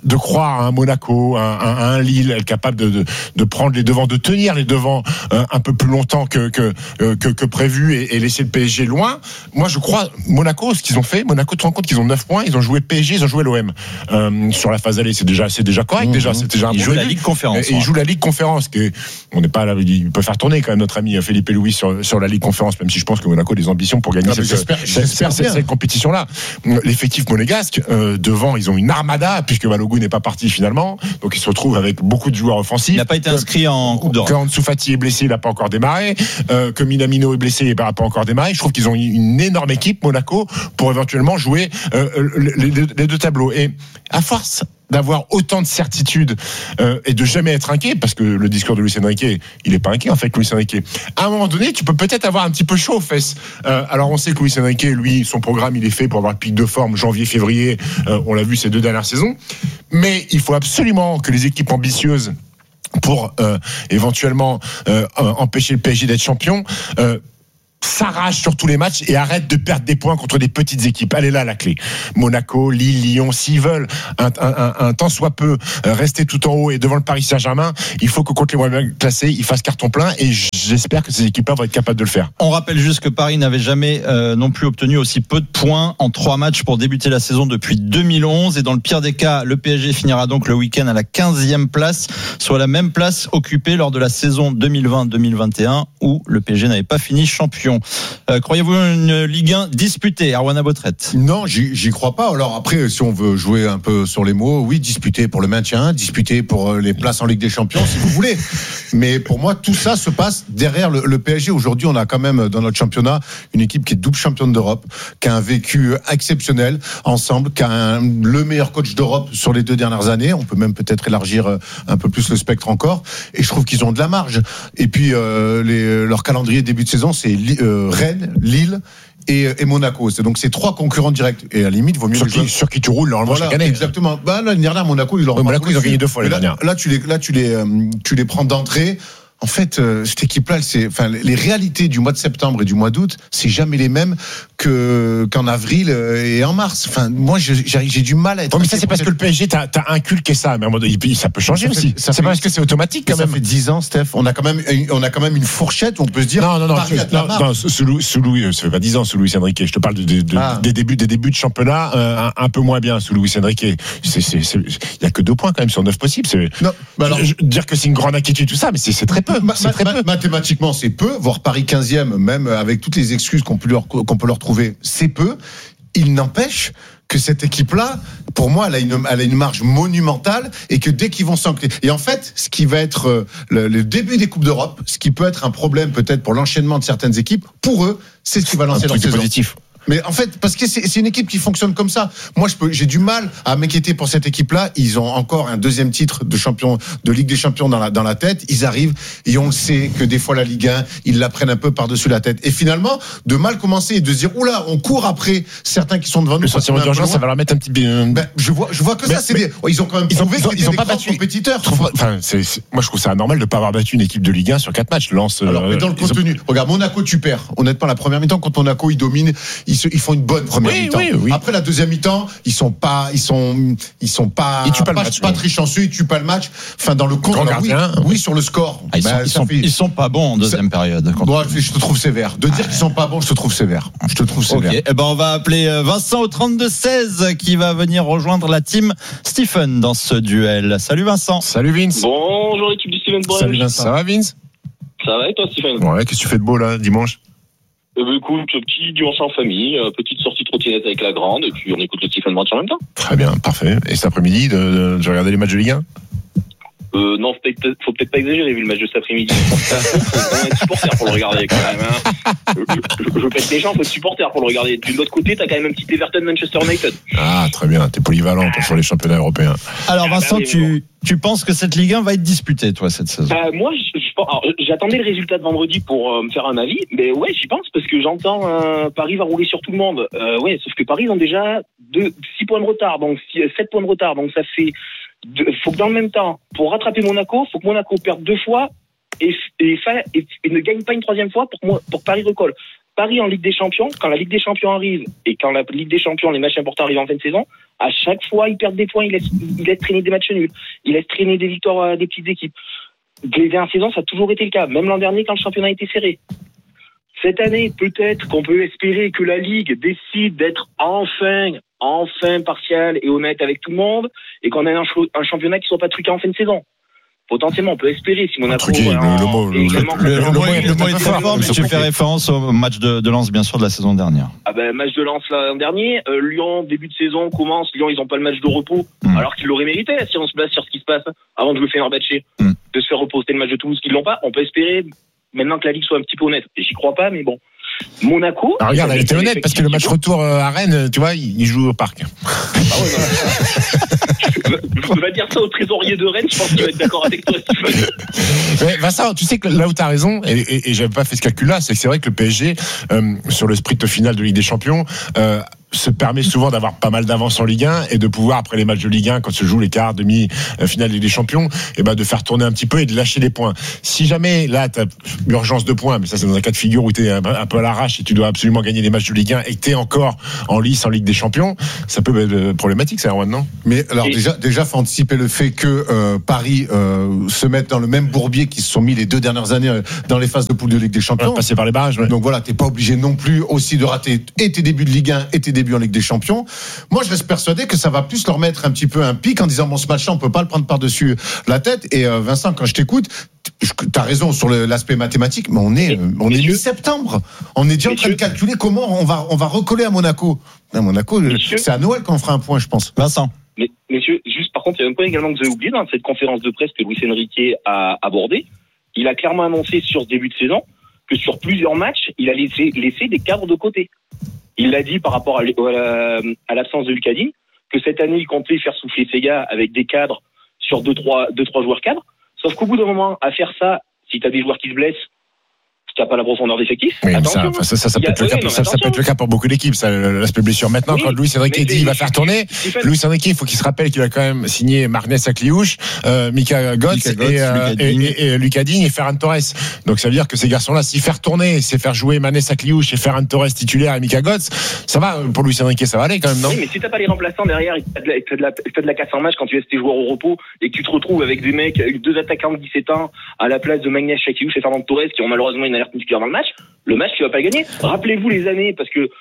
de croire à un Monaco, à un, à un Lille, être capable de, de, de prendre les devants, de tenir les devants euh, un peu plus longtemps que que euh, que, que prévu et, et laisser le P S G loin. Moi, je crois Monaco, ce qu'ils ont fait, Monaco, tu te rends compte qu'ils ont neuf points, ils ont joué P S G, ils ont joué l'O M euh, sur la phase allée, c'est déjà c'est déjà correct, mmh. déjà, c'est déjà un ils bon jouent début. la Ligue Conférence. Et, et ils jouent la Ligue Conférence, qui est, on n'est pas là, il peut faire tourner quand même notre ami Felipe Louis sur sur la Ligue Conférence, même si je pense que Monaco a des ambitions pour gagner non, cette, j'espère, cette, j'espère cette, cette compétition-là. L'effectif monégasque, euh, devant, ils ont une armada, puisque Balogun n'est pas parti finalement, donc ils se retrouvent avec beaucoup de joueurs offensifs. Il n'a pas été inscrit en Coupe d'Europe. Quand Ansu Fati est blessé, il n'a pas encore démarré. Euh, que Minamino est blessé, il n'a pas encore démarré. Je trouve qu'ils ont une énorme équipe, Monaco, pour éventuellement jouer euh, les, les, les deux tableaux. Et à force d'avoir autant de certitude euh, et de jamais être inquiet, parce que le discours de Luis Enrique, il est pas inquiet en fait, Luis Enrique. À un moment donné, tu peux peut-être avoir un petit peu chaud aux fesses. Euh, alors on sait que Luis Enrique, lui, son programme, il est fait pour avoir le pic de forme janvier-février. Euh, on l'a vu ces deux dernières saisons. Mais il faut absolument que les équipes ambitieuses, pour euh, éventuellement euh, empêcher le P S G d'être champion, euh, s'arrache sur tous les matchs et arrête de perdre des points contre des petites équipes. Elle est là la clé. Monaco, Lille, Lyon, s'ils veulent un, un, un, un tant soit peu rester tout en haut et devant le Paris Saint-Germain, il faut que contre les moins bien classés, ils fassent carton plein et j'espère que ces équipes-là vont être capables de le faire. On rappelle juste que Paris n'avait jamais euh, non plus obtenu aussi peu de points en trois matchs pour débuter la saison depuis deux mille onze et dans le pire des cas, le P S G finira donc le week-end à la quinzième place, soit la même place occupée lors de la saison deux mille vingt deux mille vingt et un où le P S G n'avait pas fini champion. Euh, croyez-vous une Ligue un disputée, Erwan Abotret? Non, j'y, j'y crois pas. Alors après, si on veut jouer un peu sur les mots, oui, disputée pour le maintien, disputée pour les places en Ligue des Champions, si vous voulez. Mais pour moi, tout ça se passe derrière le, le P S G. Aujourd'hui, on a quand même dans notre championnat une équipe qui est double championne d'Europe, qui a un vécu exceptionnel ensemble, qui a un, le meilleur coach d'Europe sur les deux dernières années. On peut même peut-être élargir un peu plus le spectre encore. Et je trouve qu'ils ont de la marge. Et puis euh, les, leur calendrier début de saison, c'est euh, Rennes, Lille et, et Monaco. C'est donc ces trois concurrents directs. Et à la limite, il vaut mieux sur les qui, sur qui tu roules normalement voilà, chaque année. Exactement. Bah, l'année dernière, Monaco, ils, ouais, Monaco, ils ont gagné deux fois l'année là, dernière. Là, tu les, là, tu les, euh, tu les prends d'entrée. En fait, euh, cette équipe-là, c'est, enfin, les réalités du mois de septembre et du mois d'août, c'est jamais les mêmes que qu'en avril et en mars. Enfin, moi, j'ai, j'ai du mal à être. Oh, mais ça, c'est parce que le P S G t'as, t'as inculqué ça, mais à un moment donné, ça peut changer ça aussi. Fait, ça c'est fait, pas parce que c'est automatique quand ça même. Ça fait dix ans, Steph. On a quand même, on a quand même une fourchette où on peut se dire. Non, non, non. Je, non, non sous Louis, sous Louis, ça fait pas dix ans sous Luis Enrique. Je te parle de, de, de, ah. des débuts, des débuts de championnat euh, un, un peu moins bien sous Luis Enrique. C'est, c'est, c'est, il y a que deux points quand même sur neuf possibles. C'est, non, bah alors, je, dire que c'est une grande inquiétude tout ça, mais c'est, c'est très peu. Ma, c'est ma, très ma, peu. Mathématiquement, c'est peu. Voire Paris quinzième, même avec toutes les excuses qu'on peut leur, qu'on peut leur trouver, c'est peu. Il n'empêche que cette équipe-là, pour moi, elle a une, elle a une marge monumentale et que dès qu'ils vont s'ancrer. Et en fait, ce qui va être le, le début des Coupes d'Europe, ce qui peut être un problème peut-être pour l'enchaînement de certaines équipes, pour eux, c'est ce qui va lancer leur saison. Positif. Mais en fait, parce que c'est, c'est une équipe qui fonctionne comme ça. Moi, je peux, j'ai du mal à m'inquiéter pour cette équipe-là. Ils ont encore un deuxième titre de champion, de Ligue des Champions dans la, dans la tête. Ils arrivent et on le sait que des fois la Ligue un, ils la prennent un peu par-dessus la tête. Et finalement, de mal commencer et de se dire, oula, on court après certains qui sont devant nous. Le sentiment d'urgence, ça va leur mettre un petit peu. Ben, je vois, je vois que mais, ça, c'est des, ils ont quand même ils ont, ils ont, ils ont pas battu compétiteurs. Enfin, c'est, c'est, moi, je trouve ça anormal de pas avoir battu une équipe de Ligue un sur quatre matchs. Lance. Alors, mais dans le contenu, ont... regarde, Monaco, tu perds. Honnêtement, la première mi-temps, quand Monaco, ils dominent, ils, se, ils font une bonne première oui, mi-temps. Oui, oui. Après la deuxième mi-temps, ils sont pas, ils sont, ils sont pas, ils tuent pas, pas, le match, pas très chanceux, ils tuent pas le match. Enfin, dans le compte, oui, oui, sur le score. Ah, ils, bah, sont, ils, sont, fait... ils sont pas bons en deuxième ça... période. Bon, je te trouve sévère. De dire ah, qu'ils sont pas bons, je te trouve sévère. Je te trouve sévère. Okay. Eh ben, on va appeler Vincent au trente-deux seize qui va venir rejoindre la team Stephen dans ce duel. Salut Vincent. Salut Vince. Bonjour l'équipe du Stephen Brunch. Salut Vincent. Ça va Vince? Ça va et toi Stephen? Ouais, qu'est-ce que tu fais de beau là, dimanche? Euh, bah, écoute, petit dimanche en famille, euh, petite sortie trottinette avec la grande, et puis on écoute le Stephen Brunch en même temps. Très bien, parfait. Et cet après-midi, de, de, de regarder les matchs de Ligue un? Euh, non, faut peut-être, faut peut-être pas exagérer vu le match de cet après-midi. Faut quand même être supporter pour le regarder quand même. Hein. Je, je, je pète les gens, faut être supporter pour le regarder. De l'autre côté, t'as quand même un petit Everton Manchester United. Ah, très bien, t'es polyvalent sur les championnats européens. Alors Vincent, ah, bah, oui, tu, tu penses que cette Ligue un va être disputée, toi, cette saison? Bah, moi, je, je, alors, j'attendais le résultat de vendredi pour euh, me faire un avis, mais ouais, j'y pense parce que j'entends euh, Paris va rouler sur tout le monde. Euh, ouais, sauf que Paris ils ont déjà deux, six points de retard, donc sept points de retard, donc ça fait. Il faut que dans le même temps, pour rattraper Monaco, il faut que Monaco perde deux fois et, et, et, et ne gagne pas une troisième fois pour, pour que Paris recolle. Paris en Ligue des Champions, quand la Ligue des Champions arrive et quand la Ligue des Champions, les matchs importants arrivent en fin de saison, à chaque fois, ils perdent des points, ils laissent, ils laissent traîner des matchs nuls, ils laissent traîner des victoires à des petites équipes. Les dernières saisons, ça a toujours été le cas, même l'an dernier quand le championnat était serré. Cette année, peut-être qu'on peut espérer que la Ligue décide d'être enfin, enfin partiale et honnête avec tout le monde et qu'on ait un, un championnat qui soit pas truqué en fin de saison. Potentiellement, on peut espérer si Monaco. Truqué, le, le mot, le, également, le, le, le, le mot est, le mot est très fort, mais tu fais référence au match de, de Lens, bien sûr, de la saison dernière. Ah ben, match de Lens l'an dernier. Euh, Lyon, début de saison, commence. Lyon, ils ont pas le match de repos, mm. alors qu'ils l'auraient mérité si on se base sur ce qui se passe avant de jouer Fenerbahçe, mm. de se faire reposer le match de Toulouse qu'ils l'ont pas. On peut espérer maintenant que la Ligue soit un petit peu honnête. Et j'y crois pas, mais bon. Monaco. Alors regarde, elle était honnête parce que le match retour à Rennes, tu vois, il joue au parc. Ah ouais, non. Je vais dire ça au trésorier de Rennes, je pense qu'il va être d'accord avec toi, Stephen. Mais Vincent, tu sais que là où tu as raison, et, et, et j'avais pas fait ce calcul-là, c'est que c'est vrai que le P S G, euh, sur le sprint final de Ligue des Champions, euh, se permet souvent d'avoir pas mal d'avance en Ligue un et de pouvoir, après les matchs de Ligue un, quand se joue les quarts, demi, finale Ligue des Champions, et ben de faire tourner un petit peu et de lâcher des points. Si jamais, là, t'as urgence de points, mais ça c'est dans un cas de figure où t'es un, un peu à l'arrache et tu dois absolument gagner les matchs de Ligue un et que t'es encore en lice en Ligue des Champions, ça peut être problématique, ça, Erwan, non? Mais alors, et... déjà, déjà, faut anticiper le fait que euh, Paris euh, se mette dans le même bourbier qu'ils se sont mis les deux dernières années euh, dans les phases de poule de Ligue des Champions. Ouais, passer par les barrages, ouais. Donc voilà, t'es pas obligé non plus aussi de rater et tes débuts de Ligue un et tes débuts en Ligue des Champions. Moi, je reste persuadé que ça va plus leur mettre un petit peu un pic en disant bon, ce match-là, on peut pas le prendre par-dessus la tête. Et euh, Vincent, quand je t'écoute, t'as raison sur le, l'aspect mathématique, mais on est, euh, on est mi-septembre. On est déjà en train de calculer comment on va, on va recoller à Monaco. À Monaco, Messieurs, c'est à Noël qu'on fera un point, je pense. Vincent. Mais, messieurs, juste par contre, il y a un point également que vous avez oublié dans cette conférence de presse que Luis Enrique a abordé. Il a clairement annoncé sur ce début de saison que sur plusieurs matchs, il a laissé, laissé des cadres de côté. Il l'a dit par rapport à, à, à l'absence de Lucas Digne, que cette année, il comptait faire souffler ses gars avec des cadres sur deux, trois, deux, trois joueurs cadres. Sauf qu'au bout d'un moment, à faire ça, si tu as des joueurs qui se blessent, tu n'as pas la profondeur d'effectif. Oui, ça, ça, ça, ça, peut être, a... oui, ça, ça peut être le cas pour beaucoup d'équipes, ça, l'aspect blessure. Maintenant, oui, quand Luis Enrique dit il va faire tourner, Luis Enrique, il faut qu'il se rappelle qu'il a quand même signé Marnès Akliouche, euh, Mika Götze et, euh, et, et, et Lucas Digne et Ferran Torres. Donc ça veut dire que ces garçons-là, s'y faire tourner, c'est faire jouer Marnès Akliouche et Ferran Torres titulaire et Mika Götze, ça va, pour Luis Enrique, ça va aller quand même, non? Oui, mais si t'as pas les remplaçants derrière et que t'as de la, t'as de la, t'as de la casse en match quand tu laisses tes joueurs au repos et que tu te retrouves avec des mecs, avec deux attaquants de dix-sept ans à la place de Marnès Akliouche et Ferran Torres qui ont malheureusement une alerte musculaire dans le match, le match, tu vas pas gagner. Rappelez-vous les années, parce que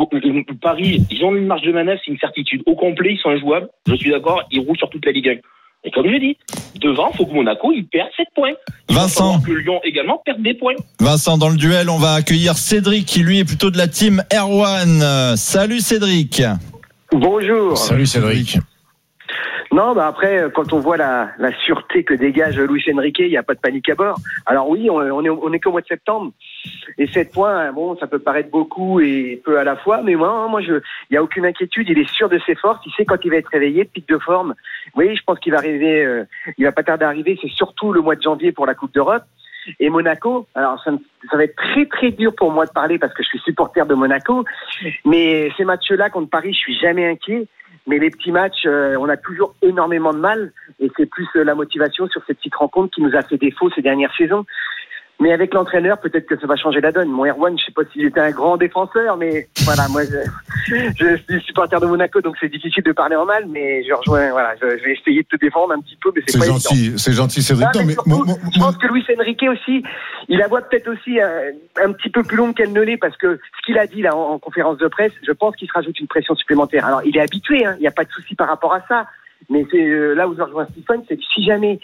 Paris, ils ont une marge de manœuvre, c'est une certitude. Au complet, ils sont injouables. Je suis d'accord, ils roulent sur toute la Ligue un. Et comme je dis, devant, il faut que Monaco, il perde sept points. Il Vincent. que Lyon également perde des points. Vincent, dans le duel, on va accueillir Cédric, qui lui est plutôt de la team Erwan. Salut Cédric. Bonjour. Salut Cédric. Non, bah après, quand on voit la, la sûreté que dégage Luis Enrique, il n'y a pas de panique à bord. Alors oui, on, on est, on est qu'au mois de septembre. Et sept points, bon, ça peut paraître beaucoup et peu à la fois, mais moi, moi, je, il n'y a aucune inquiétude. Il est sûr de ses forces. Il sait quand il va être réveillé, pic de forme. Oui, je pense qu'il va arriver, euh, il va pas tarder à arriver. C'est surtout le mois de janvier pour la Coupe d'Europe. Et Monaco, alors ça, ça va être très très dur pour moi de parler parce que je suis supporter de Monaco, mais ces matchs-là contre Paris, je suis jamais inquiet. Mais les petits matchs, euh, on a toujours énormément de mal et c'est plus euh, la motivation sur ces petites rencontres qui nous a fait défaut ces dernières saisons. Mais avec l'entraîneur, peut-être que ça va changer la donne. Mon Erwan, je sais pas s'il était un grand défenseur, mais voilà, moi, je, je suis supporter de Monaco, donc c'est difficile de parler en mal, mais je rejoins, voilà, je, je vais essayer de te défendre un petit peu, mais c'est, c'est pas gentil, évident. C'est gentil, c'est gentil, mais, mais surtout, mon, mon, je pense que Luis Enrique aussi, il a voix peut-être aussi euh, un petit peu plus longue qu'elle ne l'est, parce que ce qu'il a dit là en, en conférence de presse, je pense qu'il se rajoute une pression supplémentaire. Alors, il est habitué, hein, il n'y a pas de souci par rapport à ça. Mais c'est euh, là où je rejoins Stephen, c'est que si jamais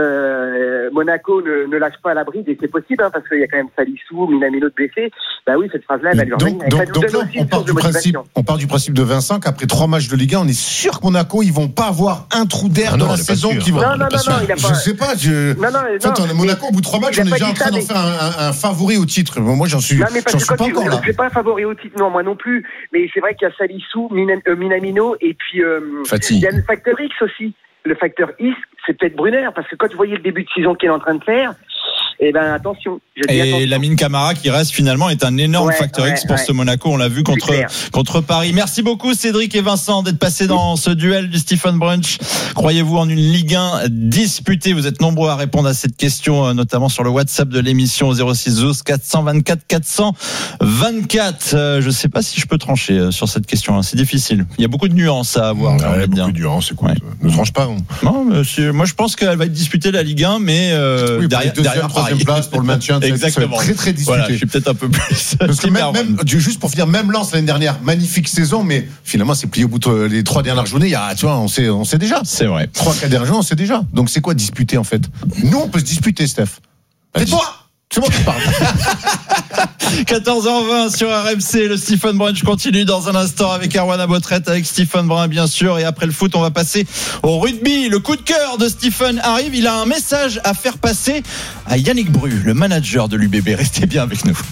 euh, Monaco ne, ne lâche pas à la bride, et c'est possible, hein, parce qu'il y a quand même Salissou, Minamino de blessés, bah oui, cette phrase-là, elle va lui revenir. Donc, donc, donc là, on part, du principe, on part du principe de Vincent qu'après trois matchs de Ligue un, on est sûr que Monaco, ils vont pas avoir un trou d'air ah non, dans la saison qui va. Non, non, non, non, il a pas. Je sais pas, je. Non, non, en fait, on est Monaco, au bout de trois matchs, on est déjà en train d'en faire un, un, un favori au titre. Moi, j'en suis, non, mais j'en suis pas encore là. Je suis pas un favori au titre, non, moi non plus. Mais c'est vrai qu'il y a Salissou, Minamino, et puis euh, il y a le facteur X aussi. Le facteur X, c'est peut-être Brunner, parce que quand vous voyez le début de saison qu'il est en train de faire, Et ben attention. Je dis et attention. Lamine Camara qui reste finalement est un énorme Ouais, facteur ouais, X pour ouais. ce Monaco. On l'a vu contre contre Paris. Merci beaucoup Cédric et Vincent d'être passés dans ce duel du Stephen Brunch. Croyez-vous en une Ligue un disputée? Vous êtes nombreux à répondre à cette question, notamment sur le WhatsApp de l'émission au zéro six douze quatre cent vingt-quatre quatre cent vingt-quatre. Euh, je ne sais pas si je peux trancher sur cette question. C'est difficile. Il y a beaucoup de nuances à avoir. Ouais, ouais, beaucoup de nuances. Écoute, ouais. Ne tranche pas. On... Non, monsieur, moi je pense qu'elle va être disputée la Ligue un, mais euh, oui, derrière, deuxième, derrière troisième place pour le maintien. Exactement. Très très disputé. Voilà, je suis peut-être un peu plus. Parce que même, même, juste pour finir, même Lens l'année dernière, magnifique saison, mais finalement c'est plié au bout de les trois dernières journées. Il y a, tu vois, on sait, on sait déjà. C'est vrai. Trois, quatre dernières journées, on sait déjà. Donc c'est quoi disputer en fait? Nous, on peut se disputer, Steph. Tais-toi. C'est moi qui parle. quatorze heures vingt sur R M C, le Stephen Brunch continue dans un instant avec Erwan Abotrette, avec Stephen Brun bien sûr, et après le foot on va passer au rugby. Le coup de cœur de Stephen arrive, il a un message à faire passer à Yannick Bru, le manager de l'U B B. Restez bien avec nous.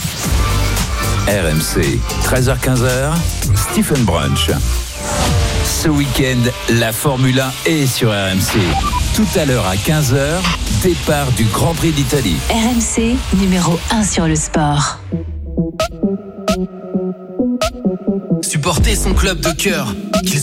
R M C, treize heures quinze, Stephen Brunch. Ce week-end, la Formule un est sur R M C. Tout à l'heure à quinze heures, départ du Grand Prix d'Italie. R M C, numéro un sur le sport. Supporter son club de cœur, qu'il